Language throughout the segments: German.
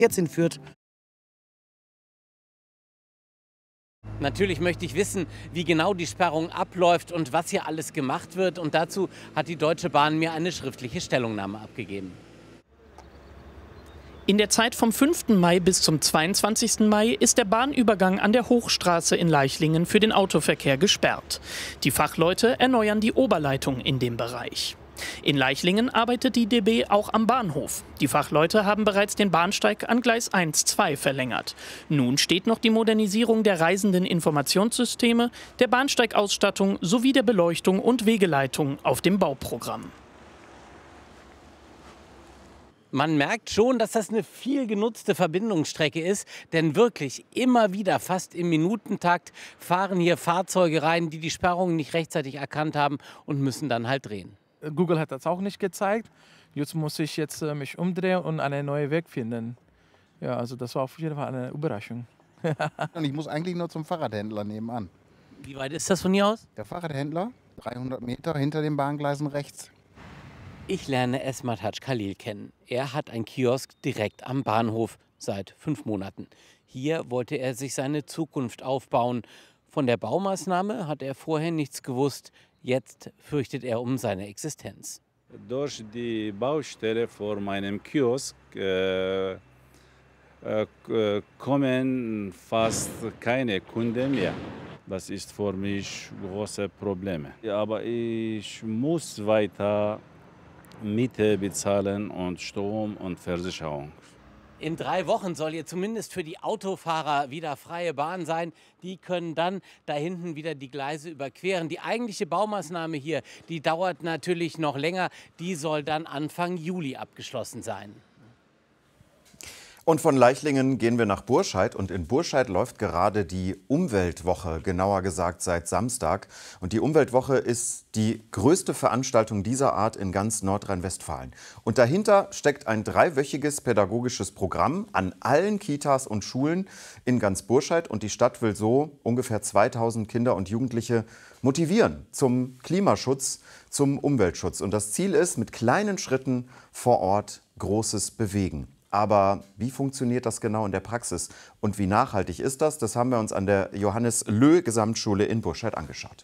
jetzt in Fürth. Natürlich möchte ich wissen, wie genau die Sperrung abläuft und was hier alles gemacht wird. Und dazu hat die Deutsche Bahn mir eine schriftliche Stellungnahme abgegeben. In der Zeit vom 5. Mai bis zum 22. Mai ist der Bahnübergang an der Hochstraße in Leichlingen für den Autoverkehr gesperrt. Die Fachleute erneuern die Oberleitung in dem Bereich. In Leichlingen arbeitet die DB auch am Bahnhof. Die Fachleute haben bereits den Bahnsteig an Gleis 1/2 verlängert. Nun steht noch die Modernisierung der Reisendeninformationssysteme, der Bahnsteigausstattung sowie der Beleuchtung und Wegeleitung auf dem Bauprogramm. Man merkt schon, dass das eine viel genutzte Verbindungsstrecke ist, denn wirklich immer wieder, fast im Minutentakt, fahren hier Fahrzeuge rein, die die Sperrung nicht rechtzeitig erkannt haben und müssen dann halt drehen. Google hat das auch nicht gezeigt. Jetzt muss ich mich umdrehen und einen neuen Weg finden. Ja, also das war auf jeden Fall eine Überraschung. Und ich muss eigentlich nur zum Fahrradhändler nebenan. Wie weit ist das von hier aus? Der Fahrradhändler, 300 Meter hinter den Bahngleisen rechts. Ich lerne Esmat Hadj Khalil kennen. Er hat einen Kiosk direkt am Bahnhof seit 5 Monaten. Hier wollte er sich seine Zukunft aufbauen. Von der Baumaßnahme hat er vorher nichts gewusst. Jetzt fürchtet er um seine Existenz. Durch die Baustelle vor meinem Kiosk kommen fast keine Kunden mehr. Das ist für mich große Probleme. Aber ich muss weiter Miete bezahlen und Strom und Versicherung. In 3 Wochen soll hier zumindest für die Autofahrer wieder freie Bahn sein. Die können dann da hinten wieder die Gleise überqueren. Die eigentliche Baumaßnahme hier, die dauert natürlich noch länger. Die soll dann Anfang Juli abgeschlossen sein. Und von Leichlingen gehen wir nach Burscheid. Und in Burscheid läuft gerade die Umweltwoche, genauer gesagt seit Samstag. Und die Umweltwoche ist die größte Veranstaltung dieser Art in ganz Nordrhein-Westfalen. Und dahinter steckt ein 3-wöchiges pädagogisches Programm an allen Kitas und Schulen in ganz Burscheid. Und die Stadt will so ungefähr 2000 Kinder und Jugendliche motivieren zum Klimaschutz, zum Umweltschutz. Und das Ziel ist, mit kleinen Schritten vor Ort Großes bewegen. Aber wie funktioniert das genau in der Praxis und wie nachhaltig ist das? Das haben wir uns an der Johannes-Löh-Gesamtschule in Burscheid angeschaut.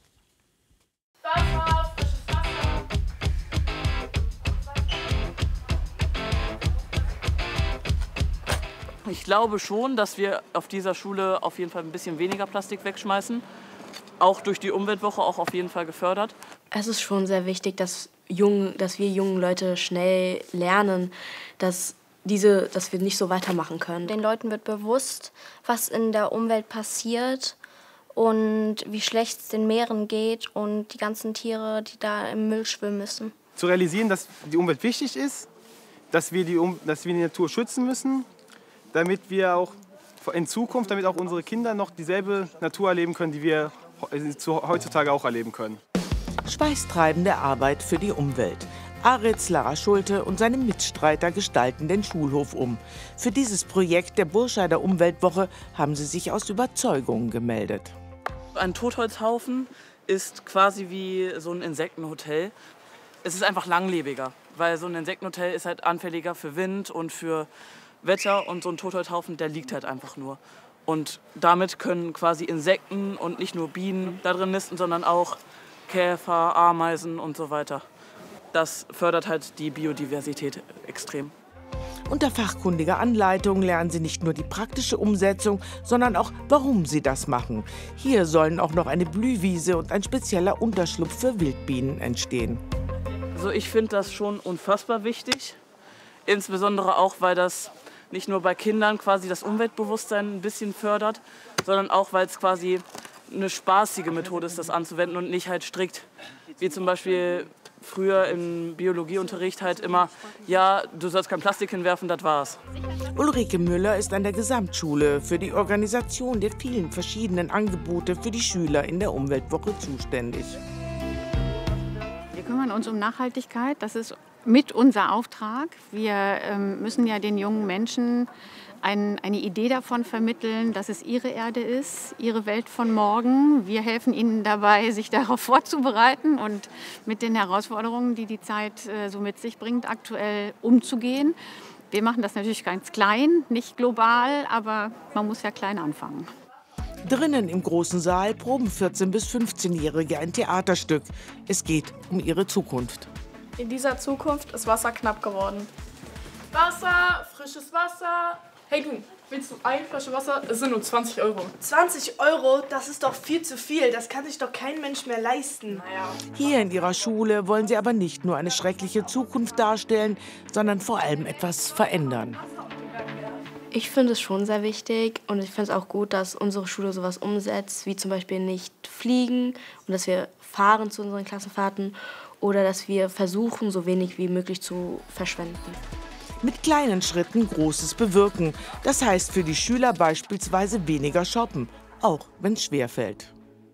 Ich glaube schon, dass wir auf dieser Schule auf jeden Fall ein bisschen weniger Plastik wegschmeißen. Auch durch die Umweltwoche auch auf jeden Fall gefördert. Es ist schon sehr wichtig, dass wir jungen Leute schnell lernen, dass wir nicht so weitermachen können. Den Leuten wird bewusst, was in der Umwelt passiert und wie schlecht es den Meeren geht und die ganzen Tiere, die da im Müll schwimmen müssen. Zu realisieren, dass die Umwelt wichtig ist, dass wir die Natur schützen müssen, damit wir auch in Zukunft, damit auch unsere Kinder noch dieselbe Natur erleben können, die wir heutzutage auch erleben können. Schweißtreibende Arbeit für die Umwelt. Aritz Lara Schulte und seine Mitstreiter gestalten den Schulhof um. Für dieses Projekt der Burscheider Umweltwoche haben sie sich aus Überzeugung gemeldet. Ein Totholzhaufen ist quasi wie so ein Insektenhotel. Es ist einfach langlebiger, weil so ein Insektenhotel ist halt anfälliger für Wind und für Wetter und so ein Totholzhaufen, der liegt halt einfach nur. Und damit können quasi Insekten und nicht nur Bienen da drin nisten, sondern auch Käfer, Ameisen und so weiter. Das fördert halt die Biodiversität extrem. Unter fachkundiger Anleitung lernen sie nicht nur die praktische Umsetzung, sondern auch, warum sie das machen. Hier sollen auch noch eine Blühwiese und ein spezieller Unterschlupf für Wildbienen entstehen. Also ich finde das schon unfassbar wichtig. Insbesondere auch, weil das nicht nur bei Kindern quasi das Umweltbewusstsein ein bisschen fördert, sondern auch, weil es quasi eine spaßige Methode ist, das anzuwenden und nicht halt strikt, wie zum Beispiel früher im Biologieunterricht halt immer, ja, du sollst kein Plastik hinwerfen, das war's. Ulrike Müller ist an der Gesamtschule für die Organisation der vielen verschiedenen Angebote für die Schüler in der Umweltwoche zuständig. Wir kümmern uns um Nachhaltigkeit, das ist mit unser Auftrag. Wir müssen ja den jungen Menschen eine Idee davon vermitteln, dass es ihre Erde ist, ihre Welt von morgen. Wir helfen ihnen dabei, sich darauf vorzubereiten und mit den Herausforderungen, die die Zeit so mit sich bringt, aktuell umzugehen. Wir machen das natürlich ganz klein, nicht global, aber man muss ja klein anfangen. Drinnen im großen Saal proben 14- bis 15-Jährige ein Theaterstück. Es geht um ihre Zukunft. In dieser Zukunft ist Wasser knapp geworden. Wasser, frisches Wasser. Hey du, willst du eine Flasche Wasser? Es sind nur 20 Euro. 20 Euro? Das ist doch viel zu viel. Das kann sich doch kein Mensch mehr leisten. Naja. Hier in ihrer Schule wollen sie aber nicht nur eine schreckliche Zukunft darstellen, sondern vor allem etwas verändern. Ich finde es schon sehr wichtig und ich finde es auch gut, dass unsere Schule sowas umsetzt, wie zum Beispiel nicht fliegen und dass wir fahren zu unseren Klassenfahrten oder dass wir versuchen, so wenig wie möglich zu verschwenden. Mit kleinen Schritten Großes bewirken. Das heißt für die Schüler beispielsweise weniger shoppen, auch wenn es schwerfällt.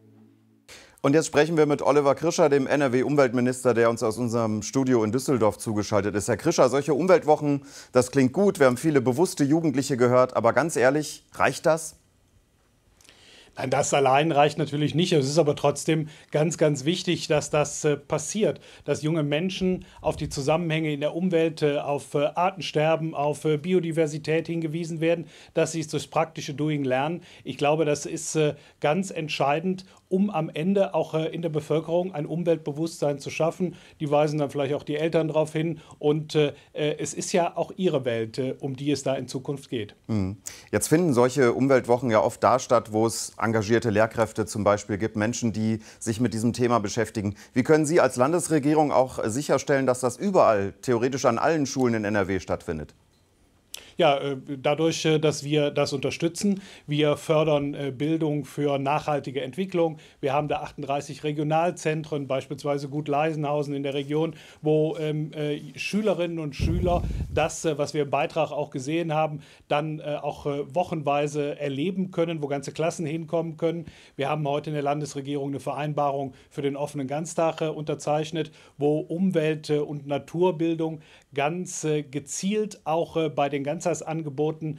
Und jetzt sprechen wir mit Oliver Krischer, dem NRW-Umweltminister, der uns aus unserem Studio in Düsseldorf zugeschaltet ist. Herr Krischer, solche Umweltwochen, das klingt gut. Wir haben viele bewusste Jugendliche gehört. Aber ganz ehrlich, reicht das? Nein, das allein reicht natürlich nicht. Es ist aber trotzdem ganz, ganz wichtig, dass das passiert, dass junge Menschen auf die Zusammenhänge in der Umwelt, auf Artensterben, auf Biodiversität hingewiesen werden, dass sie es durchs praktische Doing lernen. Ich glaube, das ist ganz entscheidend, um am Ende auch in der Bevölkerung ein Umweltbewusstsein zu schaffen. Die weisen dann vielleicht auch die Eltern darauf hin. Und es ist ja auch ihre Welt, um die es da in Zukunft geht. Jetzt finden solche Umweltwochen ja oft da statt, wo es engagierte Lehrkräfte zum Beispiel gibt, Menschen, die sich mit diesem Thema beschäftigen. Wie können Sie als Landesregierung auch sicherstellen, dass das überall, theoretisch an allen Schulen in NRW stattfindet? Ja, dadurch, dass wir das unterstützen. Wir fördern Bildung für nachhaltige Entwicklung. Wir haben da 38 Regionalzentren, beispielsweise Gut-Leisenhausen in der Region, wo Schülerinnen und Schüler das, was wir im Beitrag auch gesehen haben, dann auch wochenweise erleben können, wo ganze Klassen hinkommen können. Wir haben heute in der Landesregierung eine Vereinbarung für den offenen Ganztag unterzeichnet, wo Umwelt- und Naturbildung ganz gezielt auch bei den Ganztagsangeboten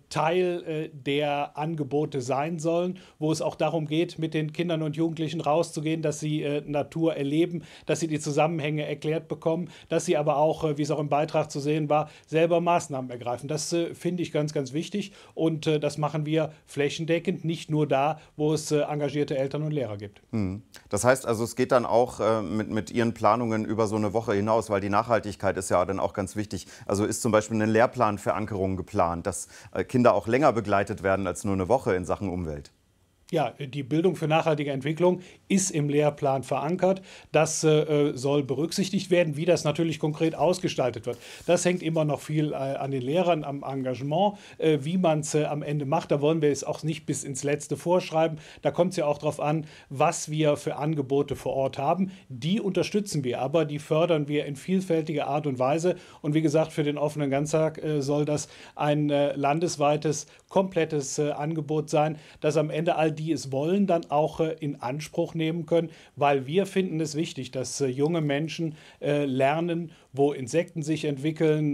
Teil der Angebote sein sollen, wo es auch darum geht, mit den Kindern und Jugendlichen rauszugehen, dass sie Natur erleben, dass sie die Zusammenhänge erklärt bekommen, dass sie aber auch, wie es auch im Beitrag zu sehen war, selber Maßnahmen ergreifen. Das finde ich ganz, ganz wichtig und das machen wir flächendeckend, nicht nur da, wo es engagierte Eltern und Lehrer gibt. Das heißt also, es geht dann auch mit Ihren Planungen über so eine Woche hinaus, weil die Nachhaltigkeit ist ja dann auch ganz wichtig. Also ist zum Beispiel eine Lehrplanverankerung geplant, dass Kinder auch länger begleitet werden als nur eine Woche in Sachen Umwelt? Ja, die Bildung für nachhaltige Entwicklung ist im Lehrplan verankert. Das soll berücksichtigt werden, wie das natürlich konkret ausgestaltet wird. Das hängt immer noch viel an den Lehrern, am Engagement, wie man es am Ende macht. Da wollen wir es auch nicht bis ins Letzte vorschreiben. Da kommt es ja auch darauf an, was wir für Angebote vor Ort haben. Die unterstützen wir, aber die fördern wir in vielfältiger Art und Weise. Und wie gesagt, für den offenen Ganztag soll das ein landesweites, komplettes Angebot sein, das am Ende all die es wollen, dann auch in Anspruch nehmen können, weil wir finden es wichtig, dass junge Menschen lernen, wo Insekten sich entwickeln,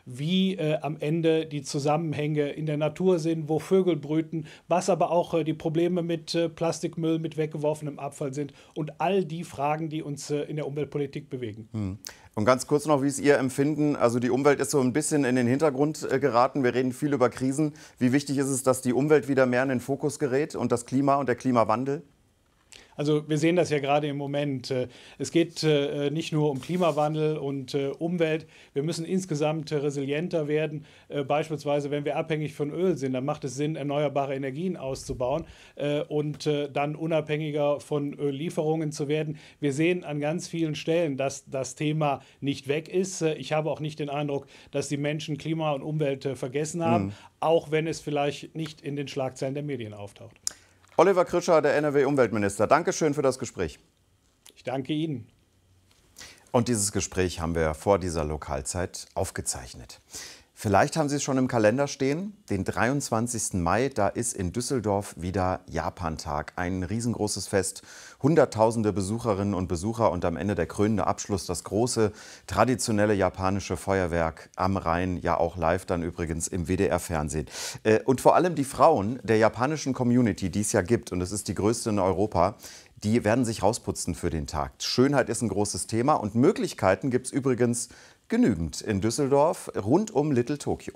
wie am Ende die Zusammenhänge in der Natur sind, wo Vögel brüten, was aber auch die Probleme mit Plastikmüll, mit weggeworfenem Abfall sind und all die Fragen, die uns in der Umweltpolitik bewegen. Und ganz kurz noch, wie ist Ihr Empfinden? Also die Umwelt ist so ein bisschen in den Hintergrund geraten. Wir reden viel über Krisen. Wie wichtig ist es, dass die Umwelt wieder mehr in den Fokus gerät und das Klima und der Klimawandel? Also wir sehen das ja gerade im Moment. Es geht nicht nur um Klimawandel und Umwelt. Wir müssen insgesamt resilienter werden. Beispielsweise, wenn wir abhängig von Öl sind, dann macht es Sinn, erneuerbare Energien auszubauen und dann unabhängiger von Öllieferungen zu werden. Wir sehen an ganz vielen Stellen, dass das Thema nicht weg ist. Ich habe auch nicht den Eindruck, dass die Menschen Klima und Umwelt vergessen haben, auch wenn es vielleicht nicht in den Schlagzeilen der Medien auftaucht. Oliver Krischer, der NRW-Umweltminister. Dankeschön für das Gespräch. Ich danke Ihnen. Und dieses Gespräch haben wir vor dieser Lokalzeit aufgezeichnet. Vielleicht haben Sie es schon im Kalender stehen. Den 23. Mai, da ist in Düsseldorf wieder Japantag. Ein riesengroßes Fest. Hunderttausende Besucherinnen und Besucher und am Ende der krönende Abschluss, das große traditionelle japanische Feuerwerk am Rhein, ja auch live dann übrigens im WDR-Fernsehen. Und vor allem die Frauen der japanischen Community, die es ja gibt, und es ist die größte in Europa, die werden sich rausputzen für den Tag. Schönheit ist ein großes Thema und Möglichkeiten gibt es übrigens genügend in Düsseldorf rund um Little Tokyo.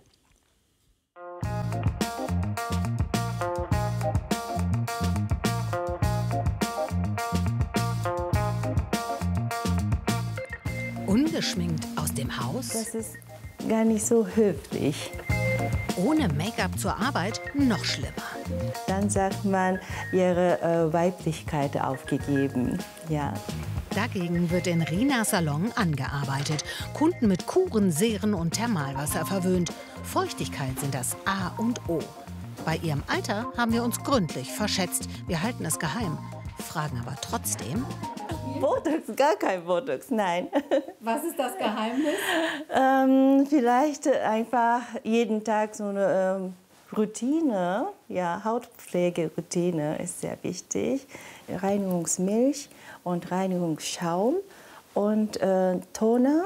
Ungeschminkt aus dem Haus? Das ist gar nicht so höflich. Ohne Make-up zur Arbeit? Noch schlimmer. Dann sagt man, ihre Weiblichkeit aufgegeben. Ja. Dagegen wird in Rinas Salon angearbeitet. Kunden mit Kuren, Seren und Thermalwasser verwöhnt. Feuchtigkeit sind das A und O. Bei ihrem Alter haben wir uns gründlich verschätzt. Wir halten es geheim, fragen aber trotzdem. Botox, gar kein Botox, nein. Was ist das Geheimnis? Vielleicht einfach jeden Tag so eine Routine. Ja, Hautpflegeroutine ist sehr wichtig. Reinigungsmilch und Reinigungsschaum und Toner.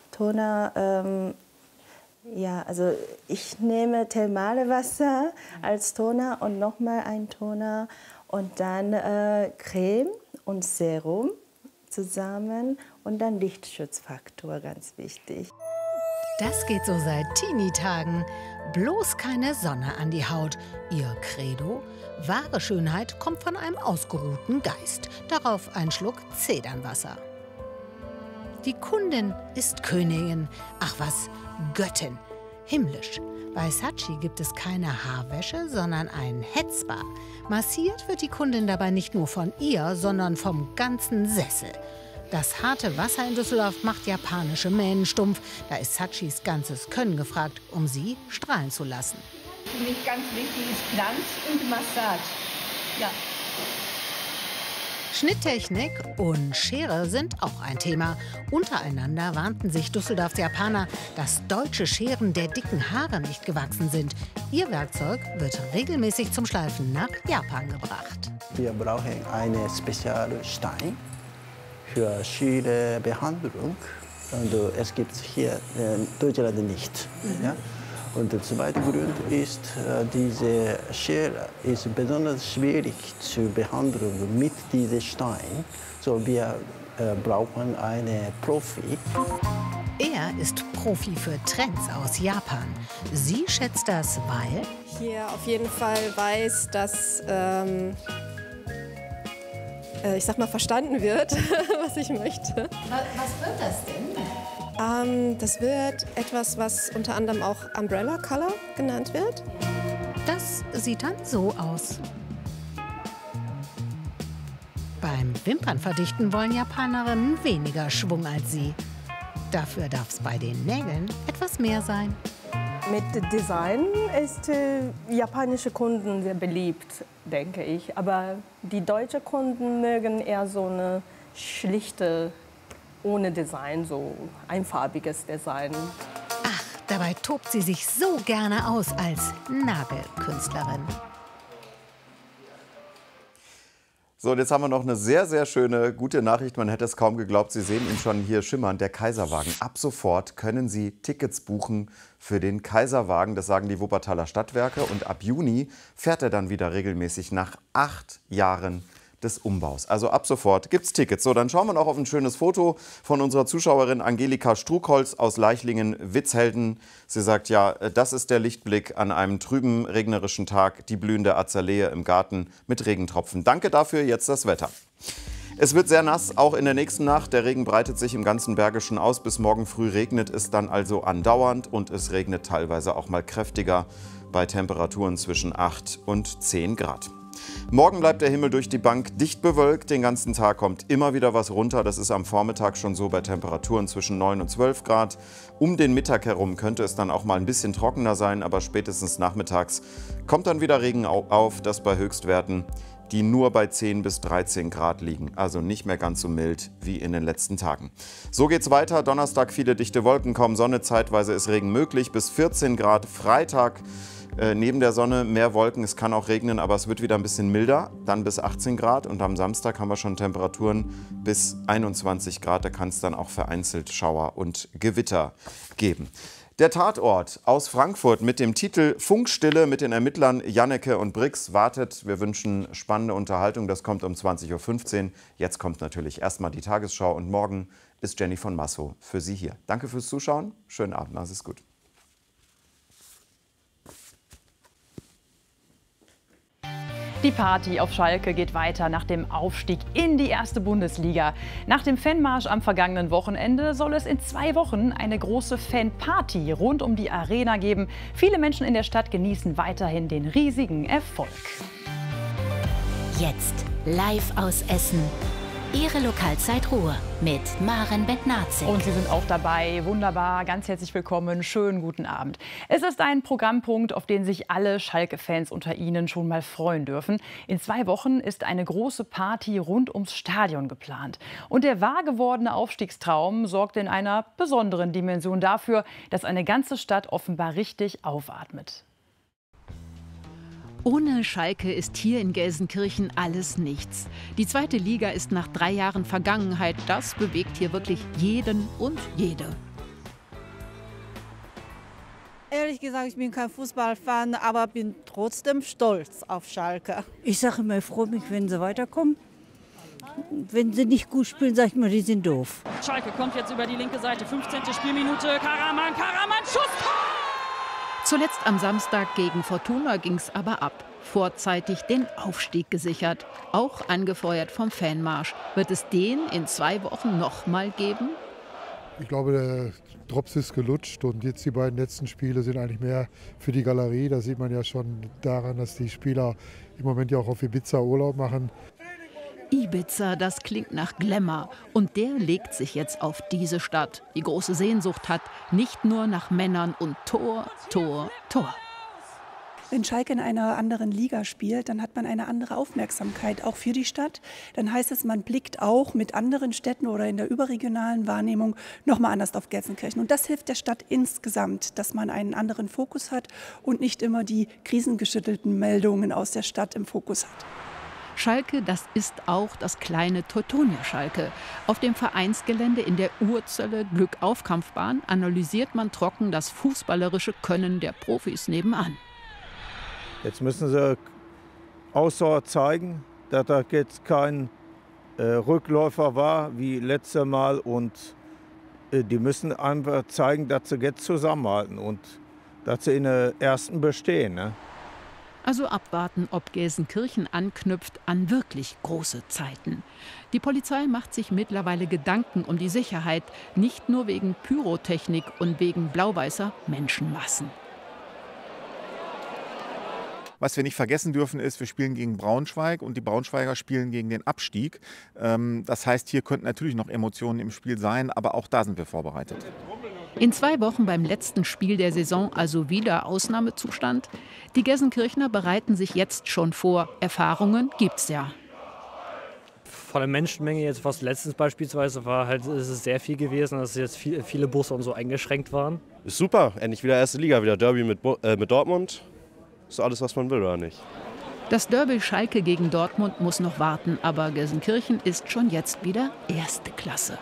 Ja, also ich nehme Thermalwasser als Toner und nochmal ein Toner und dann Creme und Serum zusammen und dann Lichtschutzfaktor, ganz wichtig. Das geht so seit Teenie-Tagen. Bloß keine Sonne an die Haut. Ihr Credo? Wahre Schönheit kommt von einem ausgeruhten Geist. Darauf ein Schluck Zedernwasser. Die Kundin ist Königin. Ach was, Göttin. Himmlisch. Bei Saatchi gibt es keine Haarwäsche, sondern ein Hetzbar. Massiert wird die Kundin dabei nicht nur von ihr, sondern vom ganzen Sessel. Das harte Wasser in Düsseldorf macht japanische Mähnen stumpf. Da ist Saatchis ganzes Können gefragt, um sie strahlen zu lassen. Für mich ganz wichtig ist Glanz und Massage. Ja. Schnitttechnik und Schere sind auch ein Thema. Untereinander warnten sich Düsseldorfs Japaner, dass deutsche Scheren der dicken Haare nicht gewachsen sind. Ihr Werkzeug wird regelmäßig zum Schleifen nach Japan gebracht. Wir brauchen einen speziellen Stein für Scherenbehandlung. Und es gibt es hier in Deutschland nicht. Ja? Und der zweite Grund ist, diese Schere ist besonders schwierig zu behandeln mit diesem Stein. So, wir brauchen einen Profi. Er ist Profi für Trends aus Japan. Sie schätzt das, weil hier auf jeden Fall weiß, dass ich sag mal, verstanden wird, was ich möchte. Was wird das denn? Das wird etwas, was unter anderem auch Umbrella Color genannt wird. Das sieht dann so aus. Beim Wimpernverdichten wollen Japanerinnen weniger Schwung als sie. Dafür darf es bei den Nägeln etwas mehr sein. Mit Design ist japanische Kunden sehr beliebt, denke ich. Aber die deutschen Kunden mögen eher so eine schlichte, ohne Design, so einfarbiges Design. Ach, dabei tobt sie sich so gerne aus als Nagelkünstlerin. So, und jetzt haben wir noch eine sehr, sehr schöne, gute Nachricht. Man hätte es kaum geglaubt. Sie sehen ihn schon hier schimmern, der Kaiserwagen. Ab sofort können Sie Tickets buchen für den Kaiserwagen. Das sagen die Wuppertaler Stadtwerke. Und ab Juni fährt er dann wieder regelmäßig nach 8 Jahren des Umbaus. Also ab sofort gibt's Tickets. So, dann schauen wir noch auf ein schönes Foto von unserer Zuschauerin Angelika Struckholz aus Leichlingen-Witzhelden. Sie sagt, ja, das ist der Lichtblick an einem trüben, regnerischen Tag, die blühende Azalee im Garten mit Regentropfen. Danke dafür, jetzt das Wetter. Es wird sehr nass, auch in der nächsten Nacht. Der Regen breitet sich im ganzen Bergischen aus. Bis morgen früh regnet es dann also andauernd und es regnet teilweise auch mal kräftiger bei Temperaturen zwischen 8 und 10 Grad. Morgen bleibt der Himmel durch die Bank dicht bewölkt. Den ganzen Tag kommt immer wieder was runter. Das ist am Vormittag schon so bei Temperaturen zwischen 9 und 12 Grad. Um den Mittag herum könnte es dann auch mal ein bisschen trockener sein, aber spätestens nachmittags kommt dann wieder Regen auf, das bei Höchstwerten, die nur bei 10 bis 13 Grad liegen. Also nicht mehr ganz so mild wie in den letzten Tagen. So geht's weiter. Donnerstag viele dichte Wolken, kaum Sonne, zeitweise ist Regen möglich, bis 14 Grad. Freitag neben der Sonne mehr Wolken, es kann auch regnen, aber es wird wieder ein bisschen milder, dann bis 18 Grad. Und am Samstag haben wir schon Temperaturen bis 21 Grad, da kann es dann auch vereinzelt Schauer und Gewitter geben. Der Tatort aus Frankfurt mit dem Titel Funkstille mit den Ermittlern Janneke und Brix wartet. Wir wünschen spannende Unterhaltung. Das kommt um 20.15 Uhr. Jetzt kommt natürlich erstmal die Tagesschau und morgen ist Jenny von Massow für Sie hier. Danke fürs Zuschauen. Schönen Abend. Machen Sie es gut. Die Party auf Schalke geht weiter nach dem Aufstieg in die erste Bundesliga. Nach dem Fanmarsch am vergangenen Wochenende soll es in 2 Wochen eine große Fanparty rund um die Arena geben. Viele Menschen in der Stadt genießen weiterhin den riesigen Erfolg. Jetzt live aus Essen. Ihre Lokalzeit Ruhr mit Maren Bednarczyk. Und Sie sind auch dabei. Wunderbar, ganz herzlich willkommen. Schönen guten Abend. Es ist ein Programmpunkt, auf den sich alle Schalke-Fans unter Ihnen schon mal freuen dürfen. In 2 Wochen ist eine große Party rund ums Stadion geplant. Und der wahr gewordene Aufstiegstraum sorgt in einer besonderen Dimension dafür, dass eine ganze Stadt offenbar richtig aufatmet. Ohne Schalke ist hier in Gelsenkirchen alles nichts. Die 2. Liga ist nach 3 Jahren Vergangenheit. Das bewegt hier wirklich jeden und jede. Ehrlich gesagt, ich bin kein Fußballfan, aber bin trotzdem stolz auf Schalke. Ich sage immer, ich freue mich, wenn sie weiterkommen. Wenn sie nicht gut spielen, sage ich mal, die sind doof. Schalke kommt jetzt über die linke Seite, 15. Spielminute, Karaman, Schuss! Zuletzt am Samstag gegen Fortuna ging es aber ab. Vorzeitig den Aufstieg gesichert. Auch angefeuert vom Fanmarsch. Wird es den in 2 Wochen noch mal geben? Ich glaube, der Drops ist gelutscht und jetzt die beiden letzten Spiele sind eigentlich mehr für die Galerie. Da sieht man ja schon daran, dass die Spieler im Moment ja auch auf Ibiza Urlaub machen. Ibiza, das klingt nach Glamour. Und der legt sich jetzt auf diese Stadt, die große Sehnsucht hat, nicht nur nach Männern und Tor, Tor, Tor. Wenn Schalke in einer anderen Liga spielt, dann hat man eine andere Aufmerksamkeit, auch für die Stadt. Dann heißt es, man blickt auch mit anderen Städten oder in der überregionalen Wahrnehmung noch mal anders auf Gelsenkirchen. Und das hilft der Stadt insgesamt, dass man einen anderen Fokus hat und nicht immer die krisengeschüttelten Meldungen aus der Stadt im Fokus hat. Schalke, das ist auch das kleine Teutonia Schalke. Auf dem Vereinsgelände in der Urzelle Glückauf-Kampfbahn analysiert man trocken das fußballerische Können der Profis nebenan. Jetzt müssen sie Ausdauer zeigen, dass da jetzt kein Rückläufer war wie letztes Mal. Und die müssen einfach zeigen, dass sie jetzt zusammenhalten und dass sie in der ersten bestehen. Ne? Also abwarten, ob Gelsenkirchen anknüpft an wirklich große Zeiten. Die Polizei macht sich mittlerweile Gedanken um die Sicherheit, nicht nur wegen Pyrotechnik und wegen blau-weißer Menschenmassen. Was wir nicht vergessen dürfen ist, wir spielen gegen Braunschweig und die Braunschweiger spielen gegen den Abstieg. Das heißt, hier könnten natürlich noch Emotionen im Spiel sein, aber auch da sind wir vorbereitet. In 2 Wochen beim letzten Spiel der Saison also wieder Ausnahmezustand. Die Gelsenkirchner bereiten sich jetzt schon vor. Erfahrungen gibt's ja. Von der Menschenmenge jetzt, was letztens beispielsweise war, ist es sehr viel gewesen, dass jetzt viele Busse und so eingeschränkt waren. Ist super, endlich wieder erste Liga, wieder Derby mit Dortmund. Ist alles, was man will, oder nicht? Das Derby Schalke gegen Dortmund muss noch warten, aber Gelsenkirchen ist schon jetzt wieder erste Klasse.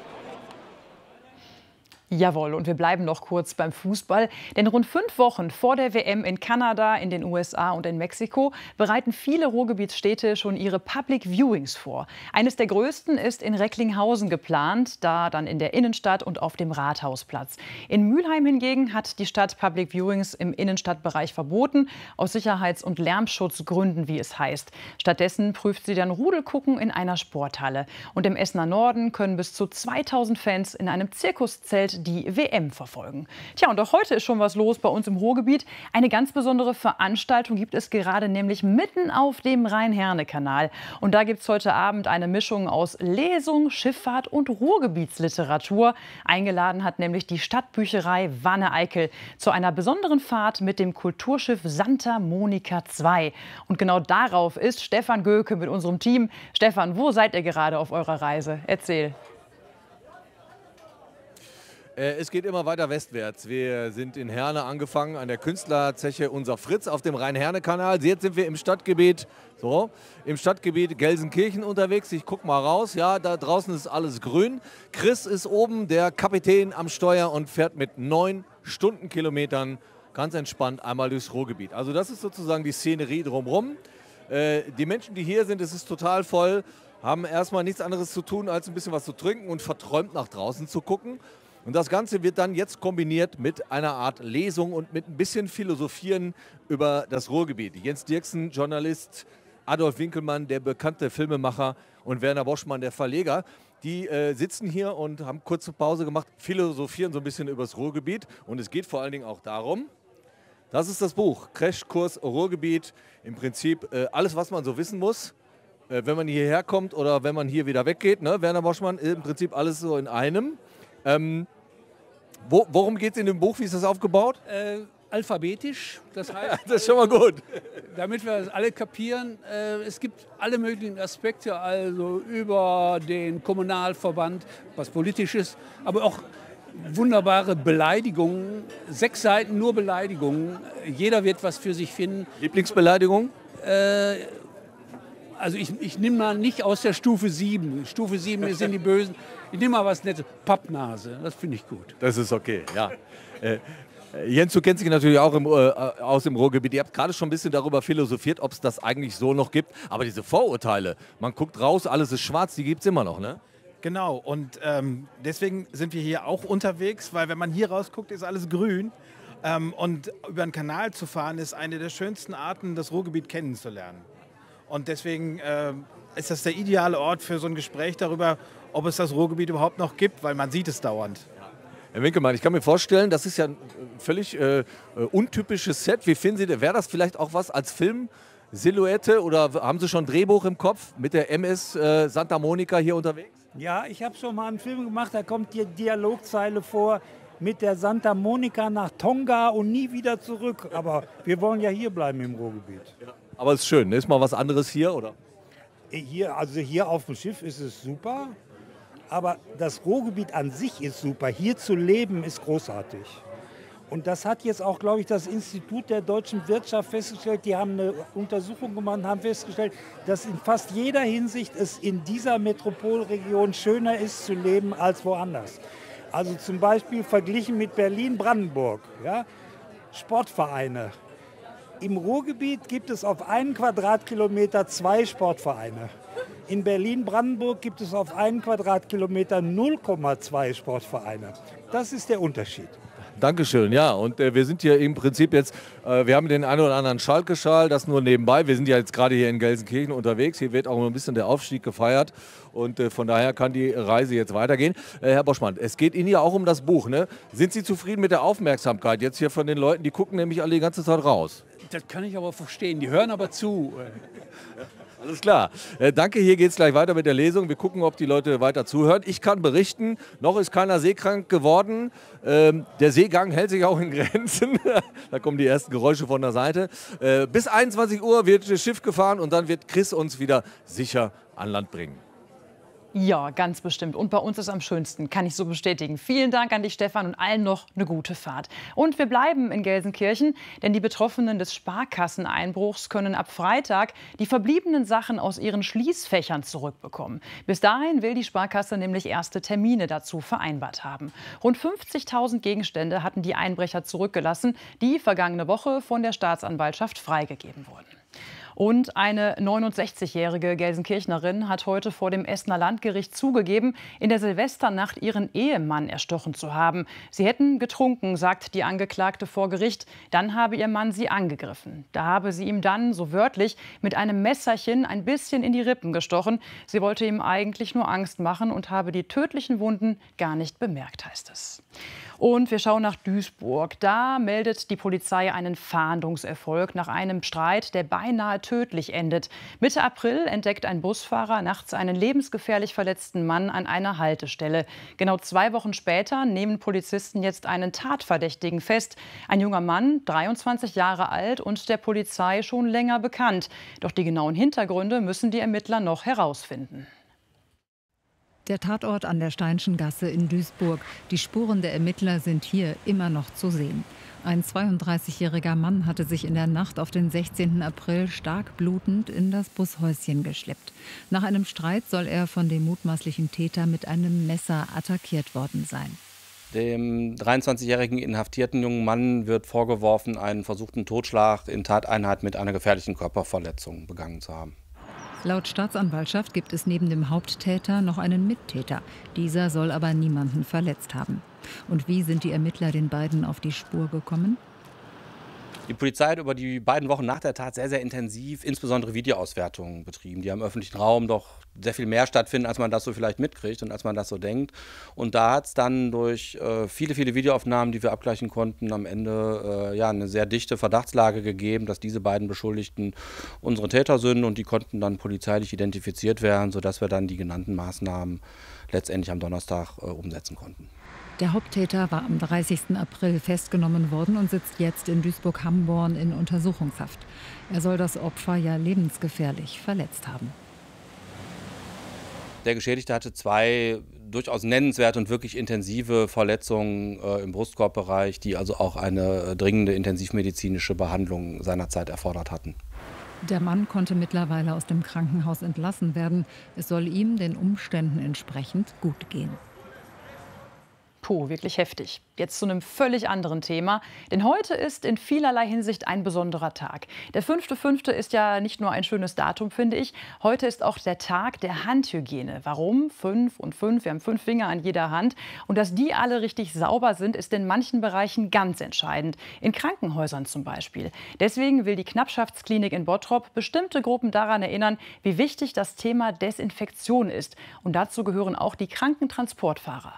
Jawohl, und wir bleiben noch kurz beim Fußball. Denn rund 5 Wochen vor der WM in Kanada, in den USA und in Mexiko bereiten viele Ruhrgebietsstädte schon ihre Public Viewings vor. Eines der größten ist in Recklinghausen geplant, da dann in der Innenstadt und auf dem Rathausplatz. In Mülheim hingegen hat die Stadt Public Viewings im Innenstadtbereich verboten, aus Sicherheits- und Lärmschutzgründen, wie es heißt. Stattdessen prüft sie dann Rudelgucken in einer Sporthalle. Und im Essener Norden können bis zu 2000 Fans in einem Zirkuszelt die WM verfolgen. Tja, und auch heute ist schon was los bei uns im Ruhrgebiet. Eine ganz besondere Veranstaltung gibt es gerade nämlich mitten auf dem Rhein-Herne-Kanal. Und da gibt es heute Abend eine Mischung aus Lesung, Schifffahrt und Ruhrgebietsliteratur. Eingeladen hat nämlich die Stadtbücherei Wanne-Eickel zu einer besonderen Fahrt mit dem Kulturschiff Santa Monica II. Und genau darauf ist Stefan Göke mit unserem Team. Stefan, wo seid ihr gerade auf eurer Reise? Erzähl. Es geht immer weiter westwärts. Wir sind in Herne angefangen, an der Künstlerzeche Unser Fritz auf dem Rhein-Herne-Kanal. Jetzt sind wir im Stadtgebiet, im Stadtgebiet Gelsenkirchen unterwegs. Ich gucke mal raus. Ja, da draußen ist alles grün. Chris ist oben, der Kapitän am Steuer und fährt mit 9 Stundenkilometern ganz entspannt einmal durchs Ruhrgebiet. Also das ist sozusagen die Szenerie drumherum. Die Menschen, die hier sind, es ist total voll, haben erstmal nichts anderes zu tun, als ein bisschen was zu trinken und verträumt nach draußen zu gucken. Und das Ganze wird dann jetzt kombiniert mit einer Art Lesung und mit ein bisschen Philosophieren über das Ruhrgebiet. Jens Dirksen, Journalist, Adolf Winkelmann, der bekannte Filmemacher und Werner Boschmann, der Verleger, die sitzen hier und haben kurze Pause gemacht, philosophieren so ein bisschen über das Ruhrgebiet. Und es geht vor allen Dingen auch darum, das ist das Buch, Crashkurs Ruhrgebiet, im Prinzip alles, was man so wissen muss, wenn man hierher kommt oder wenn man hier wieder weggeht. Ne? Werner Boschmann, im Prinzip alles so in einem. Worum geht es in dem Buch? Wie ist das aufgebaut? Alphabetisch, das heißt, das ist schon mal gut. Damit wir das alle kapieren, es gibt alle möglichen Aspekte, also über den Kommunalverband, was Politisches, aber auch wunderbare Beleidigungen, 6 Seiten nur Beleidigungen, jeder wird was für sich finden. Lieblingsbeleidigung? Also ich nehme mal nicht aus der Stufe 7. Stufe 7 sind die Bösen. Ich nehme mal was Nettes. Pappnase, das finde ich gut. Das ist okay, ja. Jens, du kennst dich natürlich auch aus dem Ruhrgebiet. Ihr habt gerade schon ein bisschen darüber philosophiert, ob es das eigentlich so noch gibt. Aber diese Vorurteile, man guckt raus, alles ist schwarz, die gibt es immer noch, ne? Genau, und deswegen sind wir hier auch unterwegs, weil wenn man hier rausguckt, ist alles grün. Und über den Kanal zu fahren, ist eine der schönsten Arten, das Ruhrgebiet kennenzulernen. Und deswegen ist das der ideale Ort für so ein Gespräch darüber, ob es das Ruhrgebiet überhaupt noch gibt, weil man sieht es dauernd. Herr Winkelmann, ich kann mir vorstellen, das ist ja ein völlig untypisches Set. Wie finden Sie, wäre das vielleicht auch was als Filmsilhouette oder haben Sie schon ein Drehbuch im Kopf mit der MS Santa Monica hier unterwegs? Ja, ich habe schon mal einen Film gemacht, da kommt die Dialogzeile vor, mit der Santa Monica nach Tonga und nie wieder zurück. Aber wir wollen ja hier bleiben im Ruhrgebiet. Ja. Aber es ist schön, ist mal was anderes hier, oder? Hier auf dem Schiff ist es super, aber das Ruhrgebiet an sich ist super. Hier zu leben ist großartig. Und das hat jetzt auch, glaube ich, das Institut der deutschen Wirtschaft festgestellt. Die haben eine Untersuchung gemacht und haben festgestellt, dass in fast jeder Hinsicht es in dieser Metropolregion schöner ist zu leben als woanders. Also zum Beispiel verglichen mit Berlin-Brandenburg, ja? Sportvereine. Im Ruhrgebiet gibt es auf 1 Quadratkilometer 2 Sportvereine. In Berlin-Brandenburg gibt es auf 1 Quadratkilometer 0,2 Sportvereine. Das ist der Unterschied. Dankeschön, ja. Und wir sind hier im Prinzip jetzt, wir haben den einen oder anderen Schalke-Schal, das nur nebenbei. Wir sind ja jetzt gerade hier in Gelsenkirchen unterwegs. Hier wird auch ein bisschen der Aufstieg gefeiert. Und von daher kann die Reise jetzt weitergehen. Herr Boschmann, es geht Ihnen ja auch um das Buch, ne? Sind Sie zufrieden mit der Aufmerksamkeit jetzt hier von den Leuten? Die gucken nämlich alle die ganze Zeit raus. Das kann ich aber verstehen. Die hören aber zu. Alles klar. Danke, hier geht es gleich weiter mit der Lesung. Wir gucken, ob die Leute weiter zuhören. Ich kann berichten, noch ist keiner seekrank geworden. Der Seegang hält sich auch in Grenzen. Da kommen die ersten Geräusche von der Seite. Bis 21 Uhr wird das Schiff gefahren und dann wird Chris uns wieder sicher an Land bringen. Ja, ganz bestimmt. Und bei uns ist es am schönsten, kann ich so bestätigen. Vielen Dank an dich, Stefan, und allen noch eine gute Fahrt. Und wir bleiben in Gelsenkirchen, denn die Betroffenen des Sparkasseneinbruchs können ab Freitag die verbliebenen Sachen aus ihren Schließfächern zurückbekommen. Bis dahin will die Sparkasse nämlich erste Termine dazu vereinbart haben. Rund 50.000 Gegenstände hatten die Einbrecher zurückgelassen, die vergangene Woche von der Staatsanwaltschaft freigegeben wurden. Und eine 69-jährige Gelsenkirchnerin hat heute vor dem Essener Landgericht zugegeben, in der Silvesternacht ihren Ehemann erstochen zu haben. Sie hätten getrunken, sagt die Angeklagte vor Gericht. Dann habe ihr Mann sie angegriffen. Da habe sie ihm dann, so wörtlich, mit einem Messerchen ein bisschen in die Rippen gestochen. Sie wollte ihm eigentlich nur Angst machen und habe die tödlichen Wunden gar nicht bemerkt, heißt es. Und wir schauen nach Duisburg. Da meldet die Polizei einen Fahndungserfolg nach einem Streit, der beinahe tödlich endet. Mitte April entdeckt ein Busfahrer nachts einen lebensgefährlich verletzten Mann an einer Haltestelle. Genau 2 Wochen später nehmen Polizisten jetzt einen Tatverdächtigen fest. Ein junger Mann, 23 Jahre alt und der Polizei schon länger bekannt. Doch die genauen Hintergründe müssen die Ermittler noch herausfinden. Der Tatort an der Steinschen Gasse in Duisburg. Die Spuren der Ermittler sind hier immer noch zu sehen. Ein 32-jähriger Mann hatte sich in der Nacht auf den 16. April stark blutend in das Bushäuschen geschleppt. Nach einem Streit soll er von dem mutmaßlichen Täter mit einem Messer attackiert worden sein. Dem 23-jährigen inhaftierten jungen Mann wird vorgeworfen, einen versuchten Totschlag in Tateinheit mit einer gefährlichen Körperverletzung begangen zu haben. Laut Staatsanwaltschaft gibt es neben dem Haupttäter noch einen Mittäter. Dieser soll aber niemanden verletzt haben. Und wie sind die Ermittler den beiden auf die Spur gekommen? Die Polizei hat über die beiden Wochen nach der Tat sehr, sehr intensiv insbesondere Videoauswertungen betrieben, die am öffentlichen Raum doch sehr viel mehr stattfinden, als man das so vielleicht mitkriegt und als man das so denkt. Und da hat es dann durch viele, viele Videoaufnahmen, die wir abgleichen konnten, am Ende eine sehr dichte Verdachtslage gegeben, dass diese beiden Beschuldigten unsere Täter sind, und die konnten dann polizeilich identifiziert werden, sodass wir dann die genannten Maßnahmen letztendlich am Donnerstag umsetzen konnten. Der Haupttäter war am 30. April festgenommen worden und sitzt jetzt in Duisburg-Hamborn in Untersuchungshaft. Er soll das Opfer ja lebensgefährlich verletzt haben. Der Geschädigte hatte 2 durchaus nennenswerte und wirklich intensive Verletzungen im Brustkorbbereich, die also auch eine dringende intensivmedizinische Behandlung seinerzeit erfordert hatten. Der Mann konnte mittlerweile aus dem Krankenhaus entlassen werden. Es soll ihm den Umständen entsprechend gut gehen. Puh, wirklich heftig. Jetzt zu einem völlig anderen Thema. Denn heute ist in vielerlei Hinsicht ein besonderer Tag. Der 5.5. ist ja nicht nur ein schönes Datum, finde ich. Heute ist auch der Tag der Handhygiene. Warum? 5 und 5. Wir haben 5 Finger an jeder Hand. Und dass die alle richtig sauber sind, ist in manchen Bereichen ganz entscheidend. In Krankenhäusern zum Beispiel. Deswegen will die Knappschaftsklinik in Bottrop bestimmte Gruppen daran erinnern, wie wichtig das Thema Desinfektion ist. Und dazu gehören auch die Krankentransportfahrer.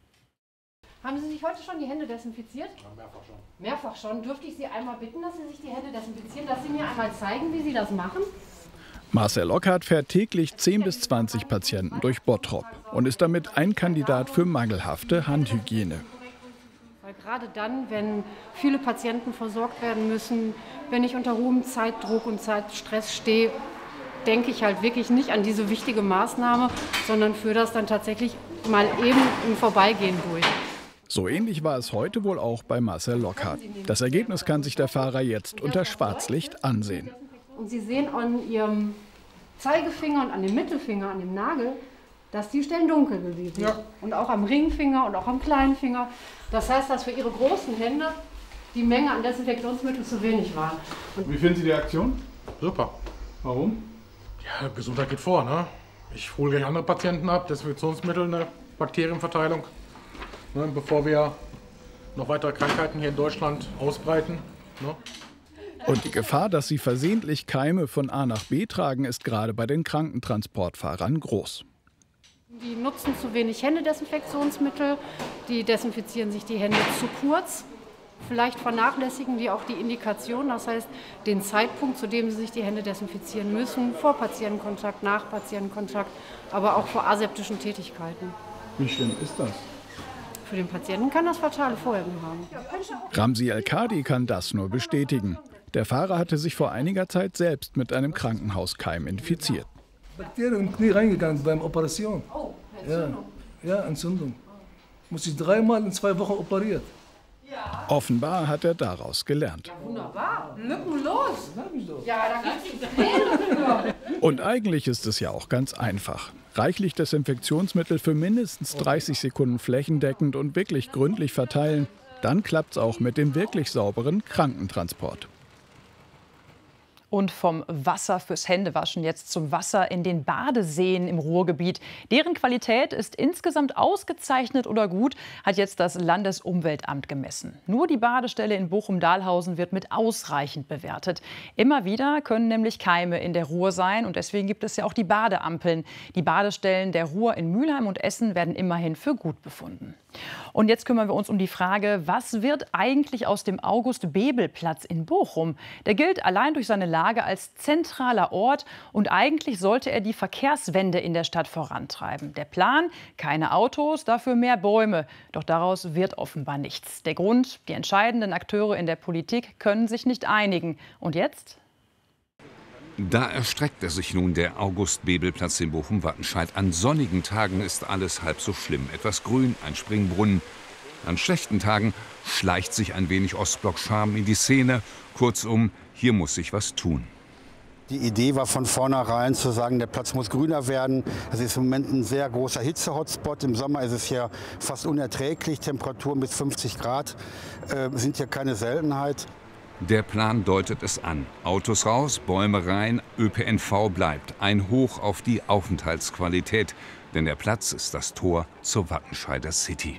Haben Sie sich heute schon die Hände desinfiziert? Ja, mehrfach schon. Mehrfach schon. Dürfte ich Sie einmal bitten, dass Sie sich die Hände desinfizieren, dass Sie mir einmal zeigen, wie Sie das machen? Marcel Lockhart fährt täglich 10 bis 20 Patienten durch Bottrop und ist damit ein Kandidat für mangelhafte Handhygiene. Weil gerade dann, wenn viele Patienten versorgt werden müssen, wenn ich unter hohem Zeitdruck und Zeitstress stehe, denke ich halt wirklich nicht an diese wichtige Maßnahme, sondern führe das dann tatsächlich mal eben im Vorbeigehen durch. So ähnlich war es heute wohl auch bei Marcel Lockhart. Das Ergebnis kann sich der Fahrer jetzt unter Schwarzlicht ansehen. Und Sie sehen an Ihrem Zeigefinger und an dem Mittelfinger, an dem Nagel, dass die Stellen dunkel gewesen sind. Ja. Und auch am Ringfinger und auch am kleinen Finger. Das heißt, dass für Ihre großen Hände die Menge an Desinfektionsmittel zu wenig war. Und wie finden Sie die Aktion? Super. Warum? Ja, Gesundheit geht vor, ne? Ich hole gleich andere Patienten ab, Desinfektionsmittel, eine Bakterienverteilung, ne, bevor wir noch weitere Krankheiten hier in Deutschland ausbreiten. Ne? Und die Gefahr, dass sie versehentlich Keime von A nach B tragen, ist gerade bei den Krankentransportfahrern groß. Die nutzen zu wenig Händedesinfektionsmittel, die desinfizieren sich die Hände zu kurz. Vielleicht vernachlässigen die auch die Indikation, das heißt den Zeitpunkt, zu dem sie sich die Hände desinfizieren müssen, vor Patientenkontakt, nach Patientenkontakt, aber auch vor aseptischen Tätigkeiten. Wie schlimm ist das? Für den Patienten kann das fatale Folgen haben. Ramzi El-Kadi kann das nur bestätigen. Der Fahrer hatte sich vor einiger Zeit selbst mit einem Krankenhauskeim infiziert. Bakterien im Knie reingegangen beim Operation. Oh, Entzündung. Ja, Entzündung. Muss ich 3-mal in 2 Wochen operiert. Offenbar hat er daraus gelernt. Wunderbar, lückenlos. Ja, da gibt es Tränen. Und eigentlich ist es ja auch ganz einfach. Reichlich Desinfektionsmittel für mindestens 30 Sekunden flächendeckend und wirklich gründlich verteilen, dann klappt's auch mit dem wirklich sauberen Krankentransport. Und vom Wasser fürs Händewaschen jetzt zum Wasser in den Badeseen im Ruhrgebiet. Deren Qualität ist insgesamt ausgezeichnet oder gut, hat jetzt das Landesumweltamt gemessen. Nur die Badestelle in Bochum-Dahlhausen wird mit ausreichend bewertet. Immer wieder können nämlich Keime in der Ruhr sein und deswegen gibt es ja auch die Badeampeln. Die Badestellen der Ruhr in Mülheim und Essen werden immerhin für gut befunden. Und jetzt kümmern wir uns um die Frage, was wird eigentlich aus dem August-Bebel-Platz in Bochum? Der gilt allein durch seine Lage als zentraler Ort und eigentlich sollte er die Verkehrswende in der Stadt vorantreiben. Der Plan? Keine Autos, dafür mehr Bäume. Doch daraus wird offenbar nichts. Der Grund? Die entscheidenden Akteure in der Politik können sich nicht einigen. Und jetzt? Da erstreckt sich nun der August-Bebel-Platz in Bochum-Wattenscheid. An sonnigen Tagen ist alles halb so schlimm. Etwas Grün, ein Springbrunnen. An schlechten Tagen schleicht sich ein wenig Ostblock-Charme in die Szene. Kurzum, hier muss sich was tun. Die Idee war von vornherein zu sagen, der Platz muss grüner werden. Es ist im Moment ein sehr großer Hitze-Hotspot. Im Sommer ist es hier fast unerträglich. Temperaturen bis 50 Grad sind hier keine Seltenheit. Der Plan deutet es an. Autos raus, Bäume rein, ÖPNV bleibt. Ein Hoch auf die Aufenthaltsqualität. Denn der Platz ist das Tor zur Wattenscheider City.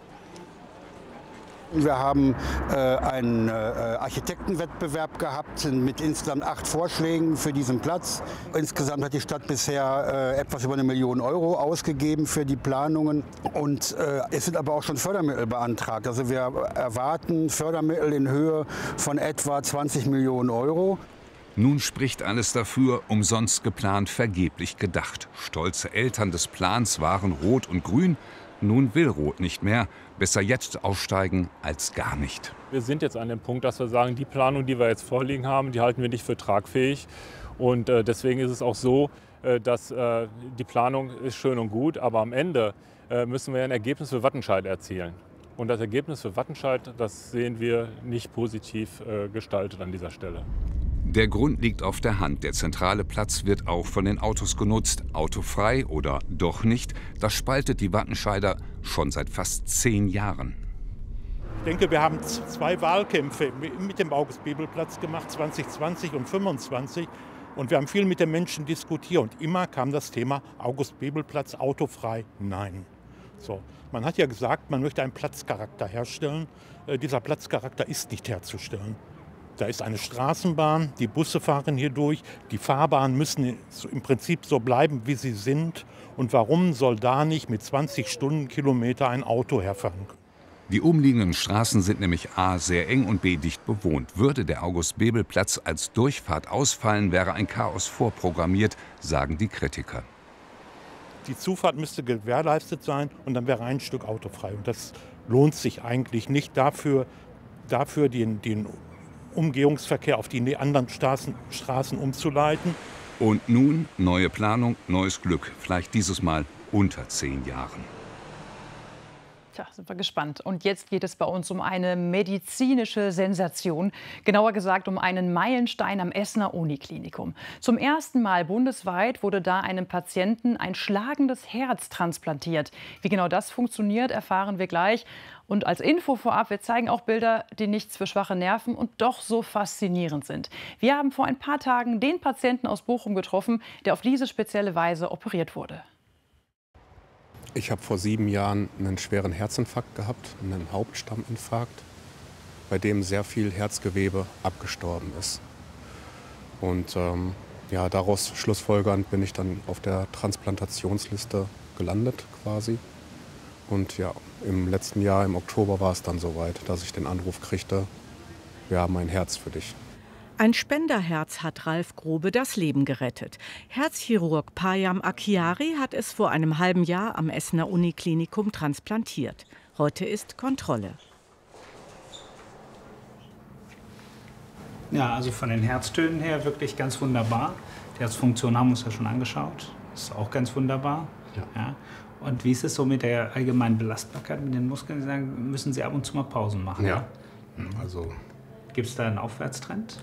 Wir haben einen Architektenwettbewerb gehabt mit insgesamt 8 Vorschlägen für diesen Platz. Insgesamt hat die Stadt bisher etwas über 1 Million Euro ausgegeben für die Planungen. Und es sind aber auch schon Fördermittel beantragt. Also wir erwarten Fördermittel in Höhe von etwa 20 Millionen Euro. Nun spricht alles dafür, umsonst geplant, vergeblich gedacht. Stolze Eltern des Plans waren Rot und Grün. Nun will Rot nicht mehr. Besser jetzt aussteigen als gar nicht. Wir sind jetzt an dem Punkt, dass wir sagen, die Planung, die wir jetzt vorliegen haben, die halten wir nicht für tragfähig. Und deswegen ist es auch so, dass die Planung ist schön und gut, aber am Ende müssen wir ein Ergebnis für Wattenscheid erzielen. Und das Ergebnis für Wattenscheid, das sehen wir nicht positiv gestaltet an dieser Stelle. Der Grund liegt auf der Hand. Der zentrale Platz wird auch von den Autos genutzt. Autofrei oder doch nicht, das spaltet die Wattenscheider schon seit fast 10 Jahren. Ich denke, wir haben 2 Wahlkämpfe mit dem August-Bebel-Platz gemacht, 2020 und 2025. Und wir haben viel mit den Menschen diskutiert. Und immer kam das Thema August-Bebel-Platz autofrei, nein. So, man hat ja gesagt, man möchte einen Platzcharakter herstellen. Dieser Platzcharakter ist nicht herzustellen. Da ist eine Straßenbahn, die Busse fahren hier durch, die Fahrbahnen müssen im Prinzip so bleiben, wie sie sind. Und warum soll da nicht mit 20 Stundenkilometer ein Auto herfahren? Die umliegenden Straßen sind nämlich A sehr eng und B dicht bewohnt. Würde der August-Bebel-Platz als Durchfahrt ausfallen, wäre ein Chaos vorprogrammiert, sagen die Kritiker. Die Zufahrt müsste gewährleistet sein und dann wäre ein Stück autofrei. Und das lohnt sich eigentlich nicht dafür den Umgehungsverkehr auf die anderen Straßen umzuleiten. Und nun neue Planung, neues Glück. Vielleicht dieses Mal unter 10 Jahren. Tja, sind wir gespannt. Und jetzt geht es bei uns um eine medizinische Sensation. Genauer gesagt um einen Meilenstein am Essener Uniklinikum. Zum ersten Mal bundesweit wurde da einem Patienten ein schlagendes Herz transplantiert. Wie genau das funktioniert, erfahren wir gleich. Und als Info vorab, wir zeigen auch Bilder, die nichts für schwache Nerven und doch so faszinierend sind. Wir haben vor ein paar Tagen den Patienten aus Bochum getroffen, der auf diese spezielle Weise operiert wurde. Ich habe vor 7 Jahren einen schweren Herzinfarkt gehabt, einen Hauptstamminfarkt, bei dem sehr viel Herzgewebe abgestorben ist. Und daraus schlussfolgernd bin ich dann auf der Transplantationsliste gelandet quasi. Und ja, im letzten Jahr, im Oktober, war es dann soweit, dass ich den Anruf kriegte, wir haben ein Herz für dich. Ein Spenderherz hat Ralf Grobe das Leben gerettet. Herzchirurg Payam Akhiari hat es vor einem halben Jahr am Essener Uniklinikum transplantiert. Heute ist Kontrolle. Ja, also von den Herztönen her wirklich ganz wunderbar. Die Herzfunktion haben wir uns ja schon angeschaut. Ist auch ganz wunderbar. Ja. Und wie ist es so mit der allgemeinen Belastbarkeit mit den Muskeln? Sie sagen, müssen Sie ab und zu mal Pausen machen? Ja, also... Gibt es da einen Aufwärtstrend?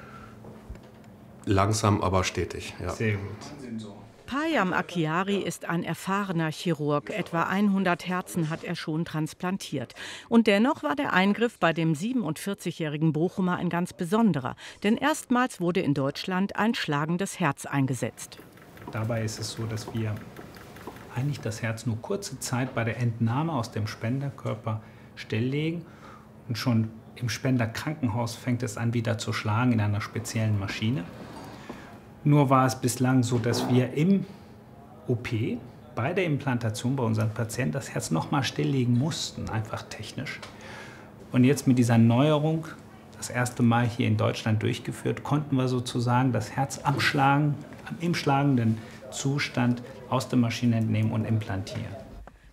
Langsam, aber stetig, ja. Sehr gut. Payam Akhiari ist ein erfahrener Chirurg. Etwa 100 Herzen hat er schon transplantiert. Und dennoch war der Eingriff bei dem 47-jährigen Bochumer ein ganz besonderer. Denn erstmals wurde in Deutschland ein schlagendes Herz eingesetzt. Dabei ist es so, dass wir eigentlich das Herz nur kurze Zeit bei der Entnahme aus dem Spenderkörper stilllegen. Und schon im Spenderkrankenhaus fängt es an, wieder zu schlagen in einer speziellen Maschine. Nur war es bislang so, dass wir im OP bei der Implantation bei unseren Patienten das Herz noch mal stilllegen mussten, einfach technisch. Und jetzt mit dieser Neuerung, das erste Mal hier in Deutschland durchgeführt, konnten wir sozusagen das Herz im schlagenden Zustand aus der Maschine entnehmen und implantieren.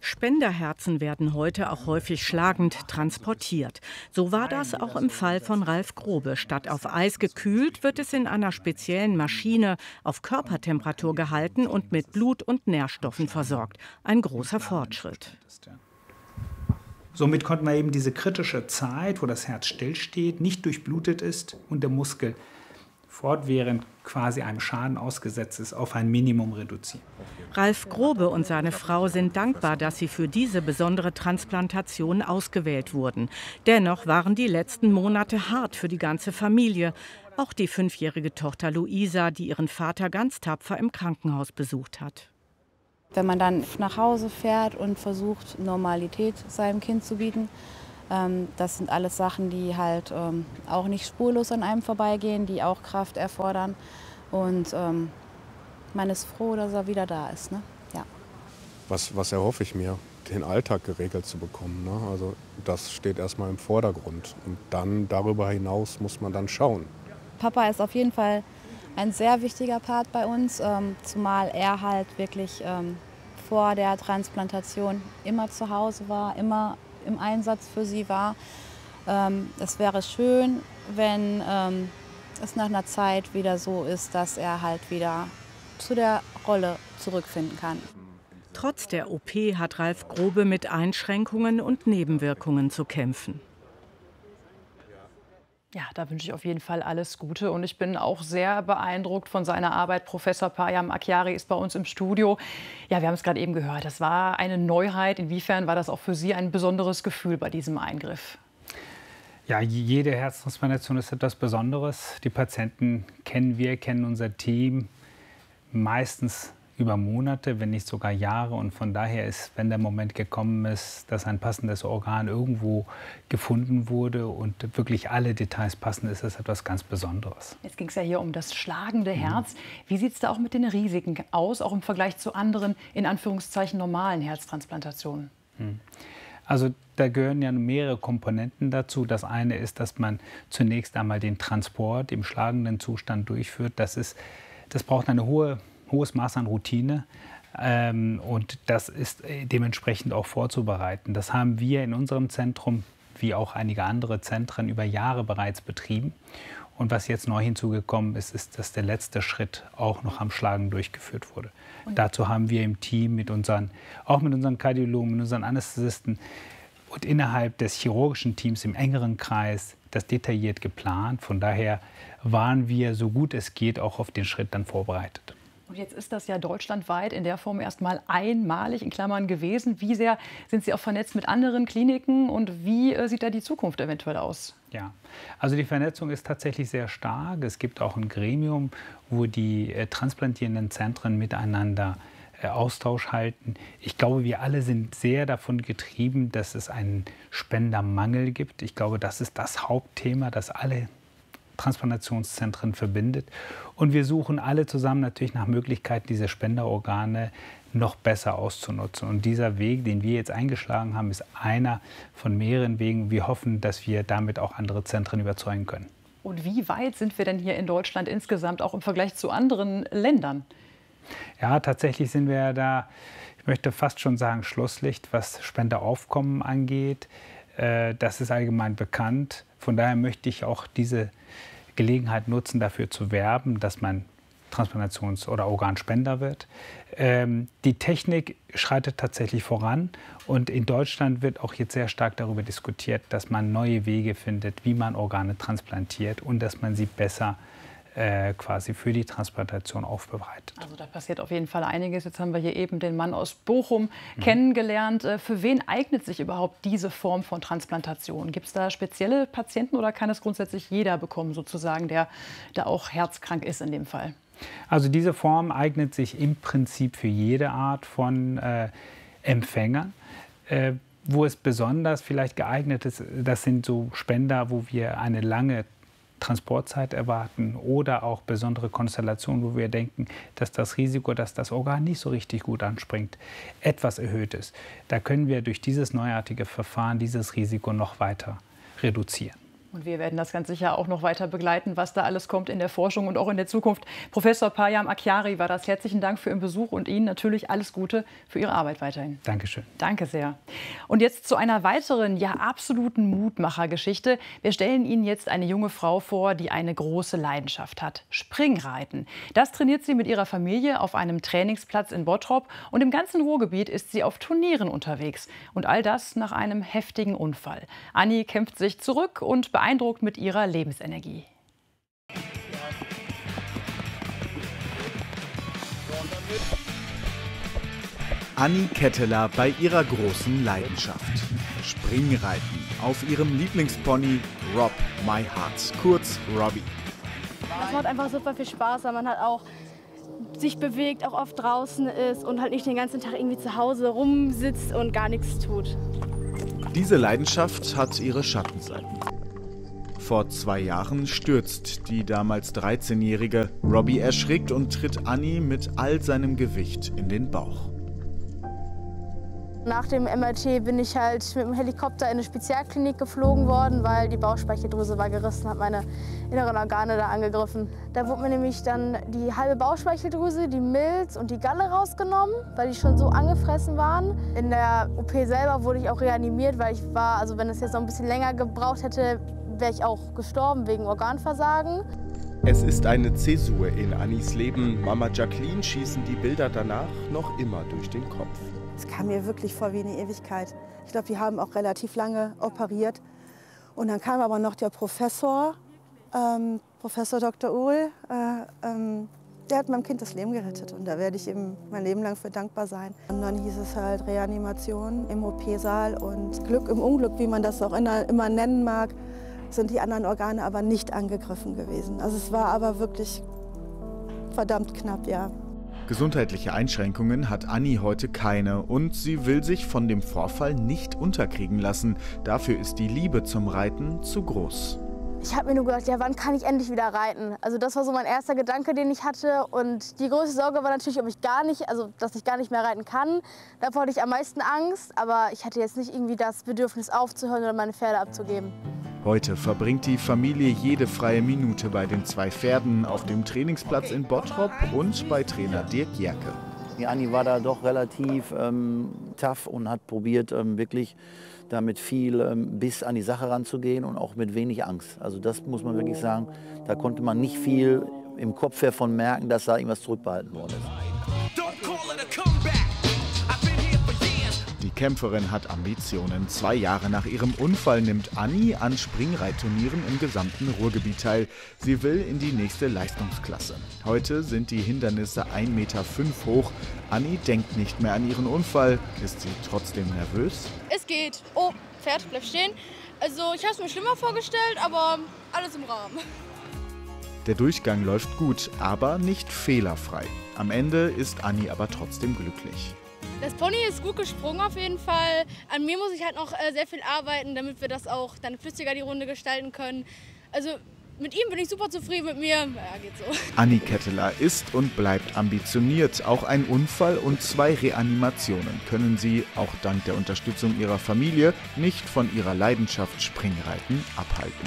Spenderherzen werden heute auch häufig schlagend transportiert. So war das auch im Fall von Ralf Grobe. Statt auf Eis gekühlt, wird es in einer speziellen Maschine auf Körpertemperatur gehalten und mit Blut und Nährstoffen versorgt. Ein großer Fortschritt. Somit konnten wir eben diese kritische Zeit, wo das Herz stillsteht, nicht durchblutet ist und der Muskel fortwährend quasi einem Schaden ausgesetzt ist, auf ein Minimum reduzieren. Ralf Grobe und seine Frau sind dankbar, dass sie für diese besondere Transplantation ausgewählt wurden. Dennoch waren die letzten Monate hart für die ganze Familie. Auch die 5-jährige Tochter Luisa, die ihren Vater ganz tapfer im Krankenhaus besucht hat. Wenn man dann nach Hause fährt und versucht, Normalität seinem Kind zu bieten, das sind alles Sachen, die halt auch nicht spurlos an einem vorbeigehen, die auch Kraft erfordern. Und man ist froh, dass er wieder da ist. Ne? Ja. Was erhoffe ich mir? Den Alltag geregelt zu bekommen. Ne? Also das steht erstmal im Vordergrund. Und dann darüber hinaus muss man dann schauen. Papa ist auf jeden Fall ein sehr wichtiger Part bei uns, zumal er halt wirklich vor der Transplantation immer zu Hause war, immer im Einsatz für sie war. Es wäre schön, wenn es nach einer Zeit wieder so ist, dass er halt wieder zu der Rolle zurückfinden kann. Trotz der OP hat Ralf Grobe mit Einschränkungen und Nebenwirkungen zu kämpfen. Ja, da wünsche ich auf jeden Fall alles Gute. Und ich bin auch sehr beeindruckt von seiner Arbeit. Professor Payam Akhiari ist bei uns im Studio. Ja, wir haben es gerade eben gehört. Das war eine Neuheit. Inwiefern war das auch für Sie ein besonderes Gefühl bei diesem Eingriff? Ja, jede Herztransplantation ist etwas Besonderes. Die Patienten kennen wir, kennen unser Team meistens über Monate, wenn nicht sogar Jahre. Und von daher ist, wenn der Moment gekommen ist, dass ein passendes Organ irgendwo gefunden wurde und wirklich alle Details passen, ist das etwas ganz Besonderes. Jetzt ging es ja hier um das schlagende Herz. Wie sieht es da auch mit den Risiken aus, auch im Vergleich zu anderen, in Anführungszeichen, normalen Herztransplantationen? Also da gehören ja mehrere Komponenten dazu. Das eine ist, dass man zunächst einmal den Transport im schlagenden Zustand durchführt. Das braucht ein hohes Maß an Routine und das ist dementsprechend auch vorzubereiten. Das haben wir in unserem Zentrum, wie auch einige andere Zentren, über Jahre bereits betrieben. Und was jetzt neu hinzugekommen ist, ist, dass der letzte Schritt auch noch am Schlagen durchgeführt wurde. Und dazu haben wir im Team auch mit unseren Kardiologen, mit unseren Anästhesisten und innerhalb des chirurgischen Teams im engeren Kreis das detailliert geplant. Von daher waren wir, so gut es geht, auch auf den Schritt dann vorbereitet. Und jetzt ist das ja deutschlandweit in der Form erstmal einmalig in Klammern gewesen. Wie sehr sind Sie auch vernetzt mit anderen Kliniken und wie sieht da die Zukunft eventuell aus? Ja, also die Vernetzung ist tatsächlich sehr stark. Es gibt auch ein Gremium, wo die transplantierenden Zentren miteinander Austausch halten. Ich glaube, wir alle sind sehr davon getrieben, dass es einen Spendermangel gibt. Ich glaube, das ist das Hauptthema, das alle Transplantationszentren verbindet. Und wir suchen alle zusammen natürlich nach Möglichkeiten, diese Spenderorgane noch besser auszunutzen. Und dieser Weg, den wir jetzt eingeschlagen haben, ist einer von mehreren Wegen. Wir hoffen, dass wir damit auch andere Zentren überzeugen können. Und wie weit sind wir denn hier in Deutschland insgesamt auch im Vergleich zu anderen Ländern? Ja, tatsächlich sind wir da, ich möchte fast schon sagen, Schlusslicht, was Spenderaufkommen angeht. Das ist allgemein bekannt. Von daher möchte ich auch diese Gelegenheit nutzen, dafür zu werben, dass man Transplantations- oder Organspender wird. Die Technik schreitet tatsächlich voran und in Deutschland wird auch jetzt sehr stark darüber diskutiert, dass man neue Wege findet, wie man Organe transplantiert und dass man sie besser quasi für die Transplantation aufbereitet. Also da passiert auf jeden Fall einiges. Jetzt haben wir hier eben den Mann aus Bochum kennengelernt. Für wen eignet sich überhaupt diese Form von Transplantation? Gibt es da spezielle Patienten oder kann es grundsätzlich jeder bekommen, sozusagen, der auch herzkrank ist in dem Fall? Also diese Form eignet sich im Prinzip für jede Art von Empfängern. Wo es besonders vielleicht geeignet ist, das sind so Spender, wo wir eine lange Transportzeit erwarten oder auch besondere Konstellationen, wo wir denken, dass das Risiko, dass das Organ nicht so richtig gut anspringt, etwas erhöht ist. Da können wir durch dieses neuartige Verfahren dieses Risiko noch weiter reduzieren. Und wir werden das ganz sicher auch noch weiter begleiten, was da alles kommt in der Forschung und auch in der Zukunft. Professor Payam Akhiari war das. Herzlichen Dank für Ihren Besuch und Ihnen natürlich alles Gute für Ihre Arbeit weiterhin. Dankeschön. Danke sehr. Und jetzt zu einer weiteren, ja absoluten Mutmachergeschichte. Wir stellen Ihnen jetzt eine junge Frau vor, die eine große Leidenschaft hat: Springreiten. Das trainiert sie mit ihrer Familie auf einem Trainingsplatz in Bottrop. Und im ganzen Ruhrgebiet ist sie auf Turnieren unterwegs. Und all das nach einem heftigen Unfall. Anni kämpft sich zurück und beeindruckt mit ihrer Lebensenergie. Anni Ketteler bei ihrer großen Leidenschaft: Springreiten auf ihrem Lieblingspony Rob My Heart, kurz Robbie. Es macht einfach super viel Spaß, weil man halt auch sich bewegt, auch oft draußen ist und halt nicht den ganzen Tag irgendwie zu Hause rumsitzt und gar nichts tut. Diese Leidenschaft hat ihre Schattenseiten. Vor 2 Jahren stürzt die damals 13-jährige. Robbie erschrickt und tritt Anni mit all seinem Gewicht in den Bauch. Nach dem MRT bin ich halt mit dem Helikopter in eine Spezialklinik geflogen worden, weil die Bauchspeicheldrüse war gerissen, hat meine inneren Organe da angegriffen. Da wurde mir nämlich dann die halbe Bauchspeicheldrüse, die Milz und die Galle rausgenommen, weil die schon so angefressen waren. In der OP selber wurde ich auch reanimiert, weil ich war, also wenn es jetzt noch ein bisschen länger gebraucht hätte, wäre ich auch gestorben wegen Organversagen. Es ist eine Zäsur in Annis Leben. Mama Jacqueline schießen die Bilder danach noch immer durch den Kopf. Es kam mir wirklich vor wie eine Ewigkeit. Ich glaube, die haben auch relativ lange operiert. Und dann kam aber noch der Professor, Professor Dr. Uhl, der hat meinem Kind das Leben gerettet. Und da werde ich ihm mein Leben lang für dankbar sein. Und dann hieß es halt Reanimation im OP-Saal und Glück im Unglück, wie man das auch immer nennen mag, sind die anderen Organe aber nicht angegriffen gewesen. Also es war aber wirklich verdammt knapp, ja. Gesundheitliche Einschränkungen hat Anni heute keine und sie will sich von dem Vorfall nicht unterkriegen lassen. Dafür ist die Liebe zum Reiten zu groß. Ich habe mir nur gedacht, ja, wann kann ich endlich wieder reiten? Also das war so mein erster Gedanke, den ich hatte. Und die größte Sorge war natürlich, dass ich gar nicht mehr reiten kann. Davor hatte ich am meisten Angst, aber ich hatte jetzt nicht irgendwie das Bedürfnis aufzuhören oder meine Pferde abzugeben. Heute verbringt die Familie jede freie Minute bei den 2 Pferden auf dem Trainingsplatz in Bottrop und bei Trainer Dirk Jerke. Die Anni war da doch relativ tough und hat probiert, wirklich da mit viel Biss an die Sache ranzugehen und auch mit wenig Angst. Also das muss man wirklich sagen, da konnte man nicht viel im Kopf davon merken, dass da irgendwas zurückbehalten worden ist. Die Kämpferin hat Ambitionen. 2 Jahre nach ihrem Unfall nimmt Anni an Springreitturnieren im gesamten Ruhrgebiet teil. Sie will in die nächste Leistungsklasse. Heute sind die Hindernisse 1,5 Meter hoch. Anni denkt nicht mehr an ihren Unfall. Ist sie trotzdem nervös? Es geht. Oh, Pferd, bleib stehen. Also ich habe es mir schlimmer vorgestellt, aber alles im Rahmen. Der Durchgang läuft gut, aber nicht fehlerfrei. Am Ende ist Anni aber trotzdem glücklich. Das Pony ist gut gesprungen auf jeden Fall. An mir muss ich halt noch sehr viel arbeiten, damit wir das auch dann flüssiger die Runde gestalten können. Also mit ihm bin ich super zufrieden, mit mir, ja, geht so. Anni Ketteler ist und bleibt ambitioniert. Auch ein Unfall und 2 Reanimationen können sie, auch dank der Unterstützung ihrer Familie, nicht von ihrer Leidenschaft Springreiten abhalten.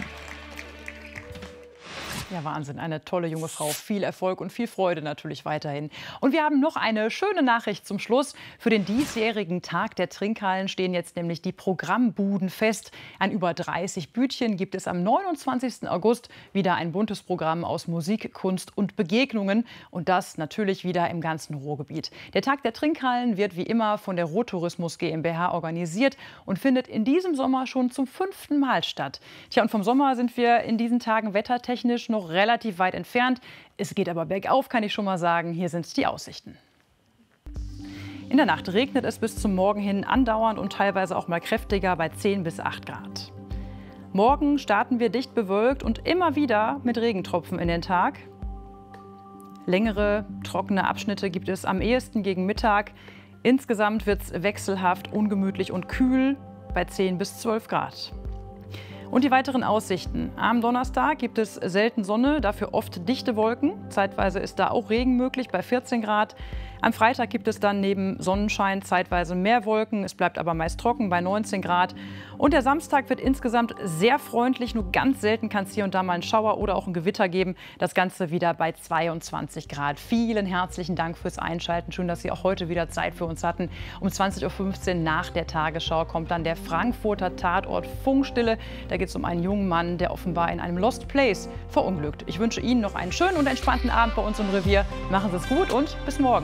Ja, Wahnsinn, eine tolle junge Frau. Viel Erfolg und viel Freude natürlich weiterhin. Und wir haben noch eine schöne Nachricht zum Schluss. Für den diesjährigen Tag der Trinkhallen stehen jetzt nämlich die Programmbuden fest. An über 30 Bütchen gibt es am 29. August wieder ein buntes Programm aus Musik, Kunst und Begegnungen. Und das natürlich wieder im ganzen Ruhrgebiet. Der Tag der Trinkhallen wird wie immer von der Ruhrtourismus GmbH organisiert und findet in diesem Sommer schon zum 5. Mal statt. Tja, und vom Sommer sind wir in diesen Tagen wettertechnisch noch relativ weit entfernt. Es geht aber bergauf, kann ich schon mal sagen. Hier sind die Aussichten. In der Nacht regnet es bis zum Morgen hin andauernd und teilweise auch mal kräftiger bei 10 bis 8 Grad. Morgen starten wir dicht bewölkt und immer wieder mit Regentropfen in den Tag. Längere, trockene Abschnitte gibt es am ehesten gegen Mittag. Insgesamt wird es wechselhaft, ungemütlich und kühl bei 10 bis 12 Grad. Und die weiteren Aussichten. Am Donnerstag gibt es selten Sonne, dafür oft dichte Wolken. Zeitweise ist da auch Regen möglich bei 14 Grad. Am Freitag gibt es dann neben Sonnenschein zeitweise mehr Wolken. Es bleibt aber meist trocken bei 19 Grad. Und der Samstag wird insgesamt sehr freundlich. Nur ganz selten kann es hier und da mal einen Schauer oder auch ein Gewitter geben. Das Ganze wieder bei 22 Grad. Vielen herzlichen Dank fürs Einschalten. Schön, dass Sie auch heute wieder Zeit für uns hatten. Um 20:15 Uhr nach der Tagesschau kommt dann der Frankfurter Tatort Funkstille. Da geht es um einen jungen Mann, der offenbar in einem Lost Place verunglückt. Ich wünsche Ihnen noch einen schönen und entspannten Abend bei uns im Revier. Machen Sie es gut und bis morgen.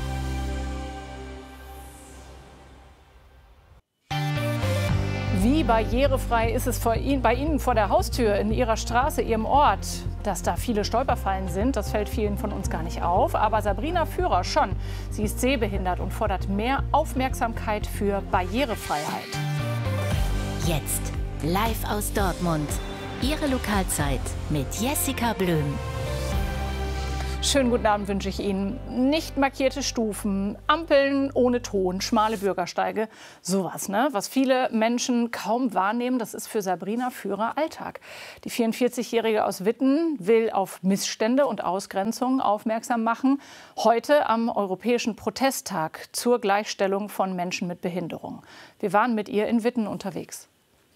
Wie barrierefrei ist es bei Ihnen vor der Haustür, in Ihrer Straße, Ihrem Ort? Dass da viele Stolperfallen sind, das fällt vielen von uns gar nicht auf. Aber Sabrina Führer schon. Sie ist sehbehindert und fordert mehr Aufmerksamkeit für Barrierefreiheit. Jetzt live aus Dortmund. Ihre Lokalzeit mit Jessica Blüm. Schönen guten Abend wünsche ich Ihnen. Nicht markierte Stufen, Ampeln ohne Ton, schmale Bürgersteige, sowas, ne? Was viele Menschen kaum wahrnehmen, das ist für Sabrina Führer Alltag. Die 44-Jährige aus Witten will auf Missstände und Ausgrenzung aufmerksam machen. Heute am Europäischen Protesttag zur Gleichstellung von Menschen mit Behinderung. Wir waren mit ihr in Witten unterwegs.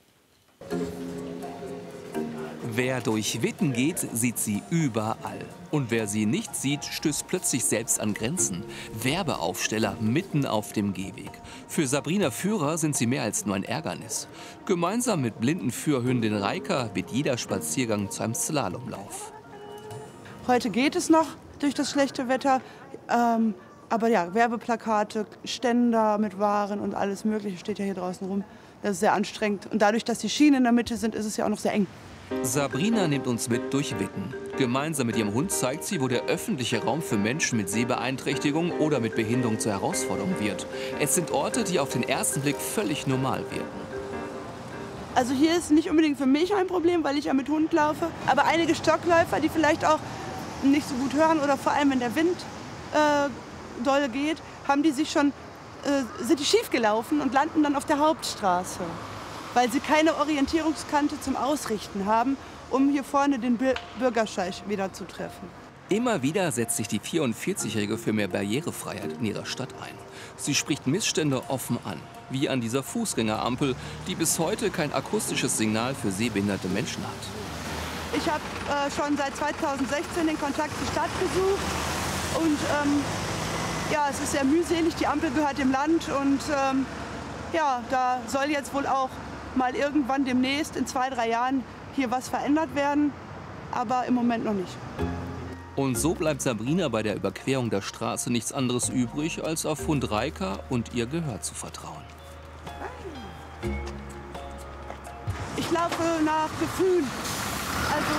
Wer durch Witten geht, sieht sie überall. Und wer sie nicht sieht, stößt plötzlich selbst an Grenzen. Werbeaufsteller mitten auf dem Gehweg. Für Sabrina Führer sind sie mehr als nur ein Ärgernis. Gemeinsam mit Blindenführhündin Reika wird jeder Spaziergang zu einem Slalomlauf. Heute geht es noch durch das schlechte Wetter. Aber ja, Werbeplakate, Ständer mit Waren und alles Mögliche steht ja hier draußen rum. Das ist sehr anstrengend. Und dadurch, dass die Schienen in der Mitte sind, ist es ja auch noch sehr eng. Sabrina nimmt uns mit durch Witten. Gemeinsam mit ihrem Hund zeigt sie, wo der öffentliche Raum für Menschen mit Sehbeeinträchtigung oder mit Behinderung zur Herausforderung wird. Es sind Orte, die auf den ersten Blick völlig normal wirken. Also hier ist nicht unbedingt für mich ein Problem, weil ich ja mit Hund laufe. Aber einige Stockläufer, die vielleicht auch nicht so gut hören oder vor allem wenn der Wind doll geht, haben die sich schon, sind die schief gelaufen und landen dann auf der Hauptstraße. Weil sie keine Orientierungskante zum Ausrichten haben, um hier vorne den Bürgersteig wieder zu treffen. Immer wieder setzt sich die 44-Jährige für mehr Barrierefreiheit in ihrer Stadt ein. Sie spricht Missstände offen an, wie an dieser Fußgängerampel, die bis heute kein akustisches Signal für sehbehinderte Menschen hat. Ich habe schon seit 2016 den Kontakt zur Stadt gesucht und ja, es ist sehr mühselig, die Ampel gehört dem Land und ja, da soll jetzt wohl auch mal irgendwann demnächst in 2, 3 Jahren hier was verändert werden, aber im Moment noch nicht. Und so bleibt Sabrina bei der Überquerung der Straße nichts anderes übrig, als auf Hund Reika und ihr Gehör zu vertrauen. Ich laufe nach Gefühl. Also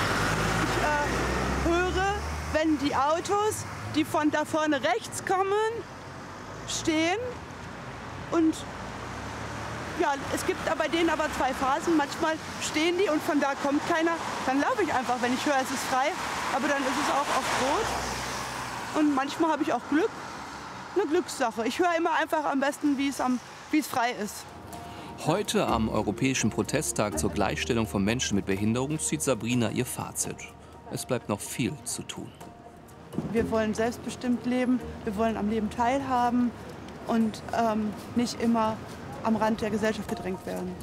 ich höre, wenn die Autos, die von da vorne rechts kommen, stehen und ja, es gibt bei denen aber 2 Phasen. Manchmal stehen die und von da kommt keiner. Dann laufe ich einfach, wenn ich höre, es ist frei. Aber dann ist es auch oft rot. Und manchmal habe ich auch Glück. Eine Glückssache. Ich höre immer einfach am besten, wie es frei ist. Heute am Europäischen Protesttag zur Gleichstellung von Menschen mit Behinderung zieht Sabrina ihr Fazit. Es bleibt noch viel zu tun. Wir wollen selbstbestimmt leben. Wir wollen am Leben teilhaben und nicht immer am Rand der Gesellschaft gedrängt werden.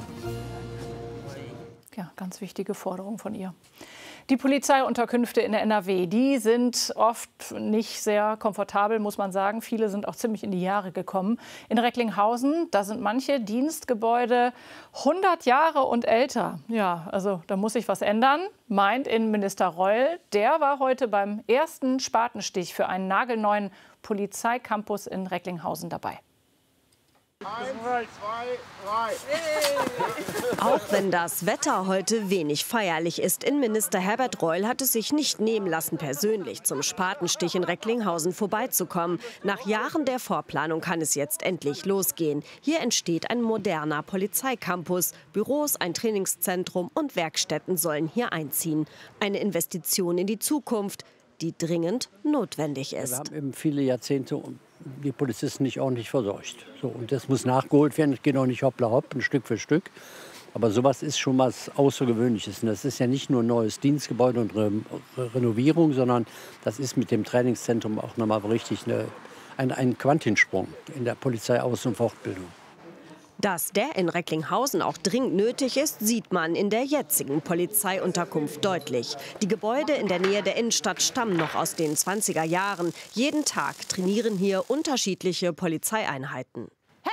Ja, ganz wichtige Forderung von ihr. Die Polizeiunterkünfte in der NRW, die sind oft nicht sehr komfortabel, muss man sagen. Viele sind auch ziemlich in die Jahre gekommen. In Recklinghausen, da sind manche Dienstgebäude 100 Jahre und älter. Ja, also da muss sich was ändern, meint Innenminister Reul. Der war heute beim ersten Spatenstich für einen nagelneuen Polizeicampus in Recklinghausen dabei. 1, 2, 3. Auch wenn das Wetter heute wenig feierlich ist, Innenminister Herbert Reul hat es sich nicht nehmen lassen, persönlich zum Spatenstich in Recklinghausen vorbeizukommen. Nach Jahren der Vorplanung kann es jetzt endlich losgehen. Hier entsteht ein moderner Polizeicampus. Büros, ein Trainingszentrum und Werkstätten sollen hier einziehen. Eine Investition in die Zukunft, die dringend notwendig ist. Wir haben eben viele Jahrzehnte die Polizisten nicht ordentlich versorgt. So, und das muss nachgeholt werden. Es geht auch nicht hoppla hopp, ein Stück für Stück. Aber sowas ist schon was Außergewöhnliches. Und das ist ja nicht nur ein neues Dienstgebäude und Renovierung, sondern das ist mit dem Trainingszentrum auch nochmal richtig eine ein Quantensprung in der Polizeiaus- und Fortbildung. Dass der in Recklinghausen auch dringend nötig ist, sieht man in der jetzigen Polizeiunterkunft deutlich. Die Gebäude in der Nähe der Innenstadt stammen noch aus den 20er Jahren. Jeden Tag trainieren hier unterschiedliche Polizeieinheiten.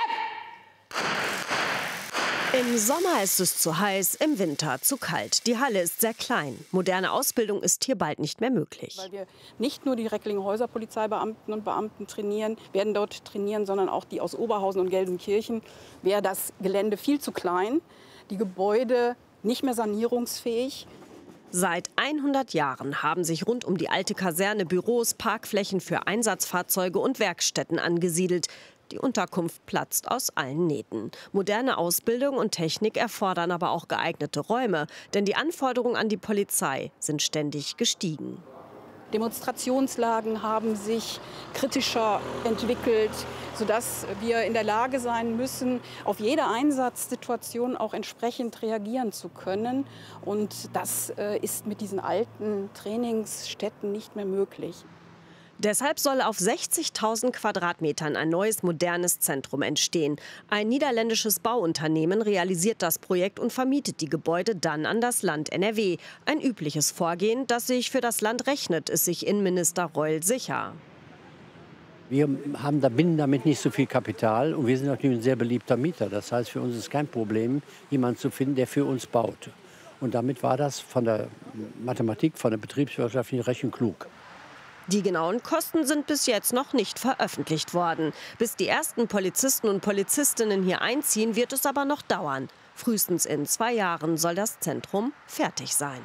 Im Sommer ist es zu heiß, im Winter zu kalt. Die Halle ist sehr klein. Moderne Ausbildung ist hier bald nicht mehr möglich. Weil wir nicht nur die Recklinghäuser Polizeibeamten und Beamten werden dort trainieren, sondern auch die aus Oberhausen und Gelsenkirchen, wäre das Gelände viel zu klein, die Gebäude nicht mehr sanierungsfähig. Seit 100 Jahren haben sich rund um die alte Kaserne Büros, Parkflächen für Einsatzfahrzeuge und Werkstätten angesiedelt. Die Unterkunft platzt aus allen Nähten. Moderne Ausbildung und Technik erfordern aber auch geeignete Räume, denn die Anforderungen an die Polizei sind ständig gestiegen. Demonstrationslagen haben sich kritischer entwickelt, sodass wir in der Lage sein müssen, auf jede Einsatzsituation auch entsprechend reagieren zu können. Und das ist mit diesen alten Trainingsstätten nicht mehr möglich. Deshalb soll auf 60.000 Quadratmetern ein neues, modernes Zentrum entstehen. Ein niederländisches Bauunternehmen realisiert das Projekt und vermietet die Gebäude dann an das Land NRW. Ein übliches Vorgehen, das sich für das Land rechnet, ist sich Innenminister Reul sicher. Wir binden damit nicht so viel Kapital und wir sind natürlich ein sehr beliebter Mieter. Das heißt, für uns ist kein Problem, jemanden zu finden, der für uns baut. Und damit war das von der Mathematik, von der Betriebswirtschaft recht klug. Die genauen Kosten sind bis jetzt noch nicht veröffentlicht worden. Bis die ersten Polizisten und Polizistinnen hier einziehen, wird es aber noch dauern. Frühestens in 2 Jahren soll das Zentrum fertig sein.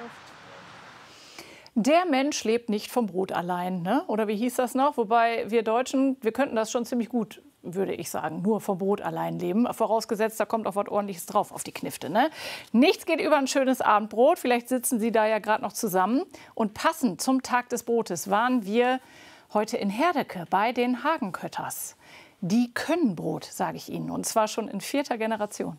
Der Mensch lebt nicht vom Brot allein, ne? Oder wie hieß das noch? Wobei wir Deutschen, wir könnten das schon ziemlich gut, würde ich sagen, nur vom Brot allein leben. Vorausgesetzt, da kommt auch was Ordentliches drauf auf die Knifte. Ne? Nichts geht über ein schönes Abendbrot. Vielleicht sitzen Sie da ja gerade noch zusammen. Und passend zum Tag des Brotes waren wir heute in Herdecke bei den Hagenkötters. Die können Brot, sage ich Ihnen, und zwar schon in 4. Generation.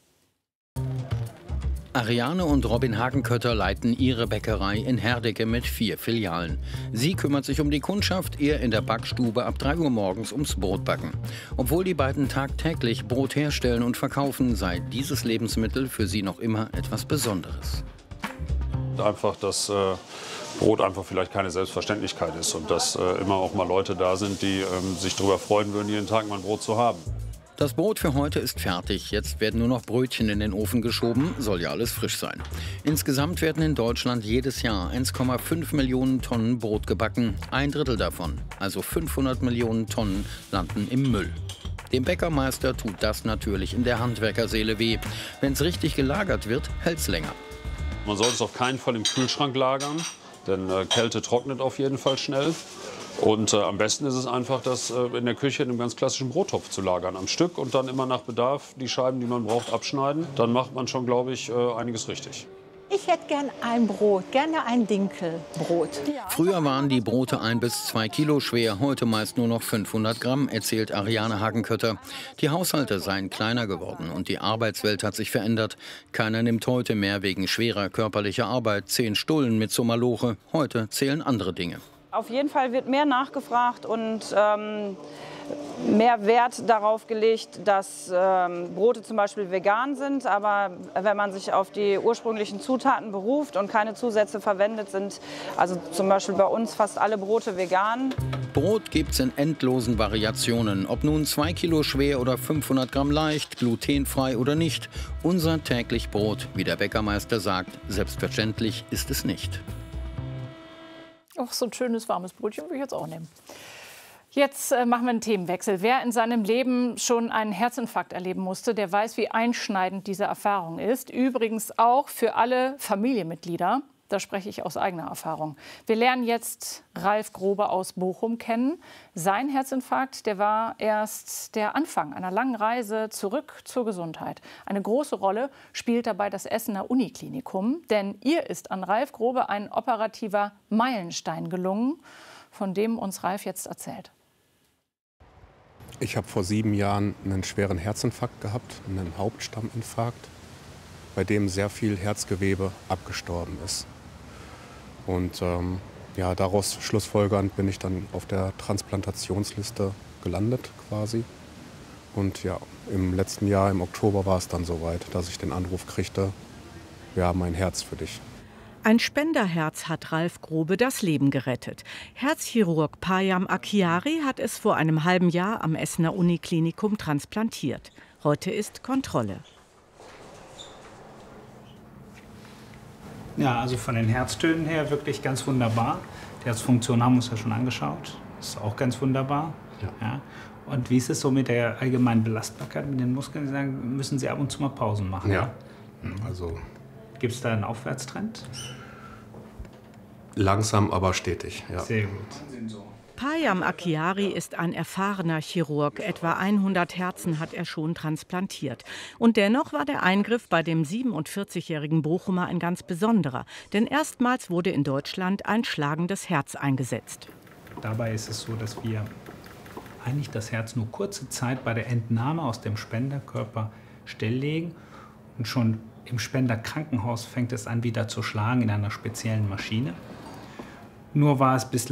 Ariane und Robin Hagenkötter leiten ihre Bäckerei in Herdecke mit 4 Filialen. Sie kümmert sich um die Kundschaft, er in der Backstube ab 3 Uhr morgens ums Brotbacken. Obwohl die beiden tagtäglich Brot herstellen und verkaufen, sei dieses Lebensmittel für sie noch immer etwas Besonderes. Einfach, dass Brot einfach vielleicht keine Selbstverständlichkeit ist und dass immer auch mal Leute da sind, die sich darüber freuen würden, jeden Tag mal ein Brot zu haben. Das Brot für heute ist fertig. Jetzt werden nur noch Brötchen in den Ofen geschoben. Soll ja alles frisch sein. Insgesamt werden in Deutschland jedes Jahr 1,5 Millionen Tonnen Brot gebacken. 1/3 davon, also 500 Millionen Tonnen, landen im Müll. Dem Bäckermeister tut das natürlich in der Handwerkerseele weh. Wenn es richtig gelagert wird, hält es länger. Man sollte es auf keinen Fall im Kühlschrank lagern, denn Kälte trocknet auf jeden Fall schnell. Und am besten ist es einfach, das in der Küche in einem ganz klassischen Brottopf zu lagern, am Stück und dann immer nach Bedarf die Scheiben, die man braucht, abschneiden. Dann macht man schon, glaube ich, einiges richtig. Ich hätte gern ein Brot, gerne ein Dinkelbrot. Früher waren die Brote 1 bis 2 Kilo schwer, heute meist nur noch 500 Gramm, erzählt Ariane Hagenkötter. Die Haushalte seien kleiner geworden und die Arbeitswelt hat sich verändert. Keiner nimmt heute mehr wegen schwerer körperlicher Arbeit 10 Stullen mit zur Maloche. Heute zählen andere Dinge. Auf jeden Fall wird mehr nachgefragt und mehr Wert darauf gelegt, dass Brote zum Beispiel vegan sind. Aber wenn man sich auf die ursprünglichen Zutaten beruft und keine Zusätze verwendet, sind also zum Beispiel bei uns fast alle Brote vegan. Brot gibt's in endlosen Variationen. Ob nun 2 Kilo schwer oder 500 Gramm leicht, glutenfrei oder nicht. Unser täglich Brot, wie der Bäckermeister sagt, selbstverständlich ist es nicht. Ach, so ein schönes warmes Brötchen würde ich jetzt auch nehmen. Jetzt machen wir einen Themenwechsel. Wer in seinem Leben schon einen Herzinfarkt erleben musste, der weiß, wie einschneidend diese Erfahrung ist. Übrigens auch für alle Familienmitglieder. Da spreche ich aus eigener Erfahrung. Wir lernen jetzt Ralf Grobe aus Bochum kennen. Sein Herzinfarkt, der war erst der Anfang einer langen Reise zurück zur Gesundheit. Eine große Rolle spielt dabei das Essener Uniklinikum. Denn ihr ist an Ralf Grobe ein operativer Meilenstein gelungen, von dem uns Ralf jetzt erzählt. Ich habe vor 7 Jahren einen schweren Herzinfarkt gehabt, einen Hauptstamminfarkt, bei dem sehr viel Herzgewebe abgestorben ist. Und ja, daraus schlussfolgernd bin ich dann auf der Transplantationsliste gelandet quasi. Und ja, im letzten Jahr, im Oktober, war es dann soweit, dass ich den Anruf kriegte, wir haben ein Herz für dich. Ein Spenderherz hat Ralf Grobe das Leben gerettet. Herzchirurg Payam Akhiari hat es vor einem halben Jahr am Essener Uniklinikum transplantiert. Heute ist Kontrolle. Ja, also von den Herztönen her wirklich ganz wunderbar. Die Herzfunktion haben wir uns ja schon angeschaut. Ist auch ganz wunderbar. Ja. Und wie ist es so mit der allgemeinen Belastbarkeit mit den Muskeln? Sie sagen, müssen Sie ab und zu mal Pausen machen? Ja. Also gibt es da einen Aufwärtstrend? Langsam, aber stetig. Ja. Sehr gut. Payam Akhiari ist ein erfahrener Chirurg. Etwa 100 Herzen hat er schon transplantiert. Und dennoch war der Eingriff bei dem 47-jährigen Bochumer ein ganz besonderer. Denn erstmals wurde in Deutschland ein schlagendes Herz eingesetzt. Dabei ist es so, dass wir eigentlich das Herz nur kurze Zeit bei der Entnahme aus dem Spenderkörper stilllegen. Und schon im Spenderkrankenhaus fängt es an, wieder zu schlagen in einer speziellen Maschine. Nur war es bislang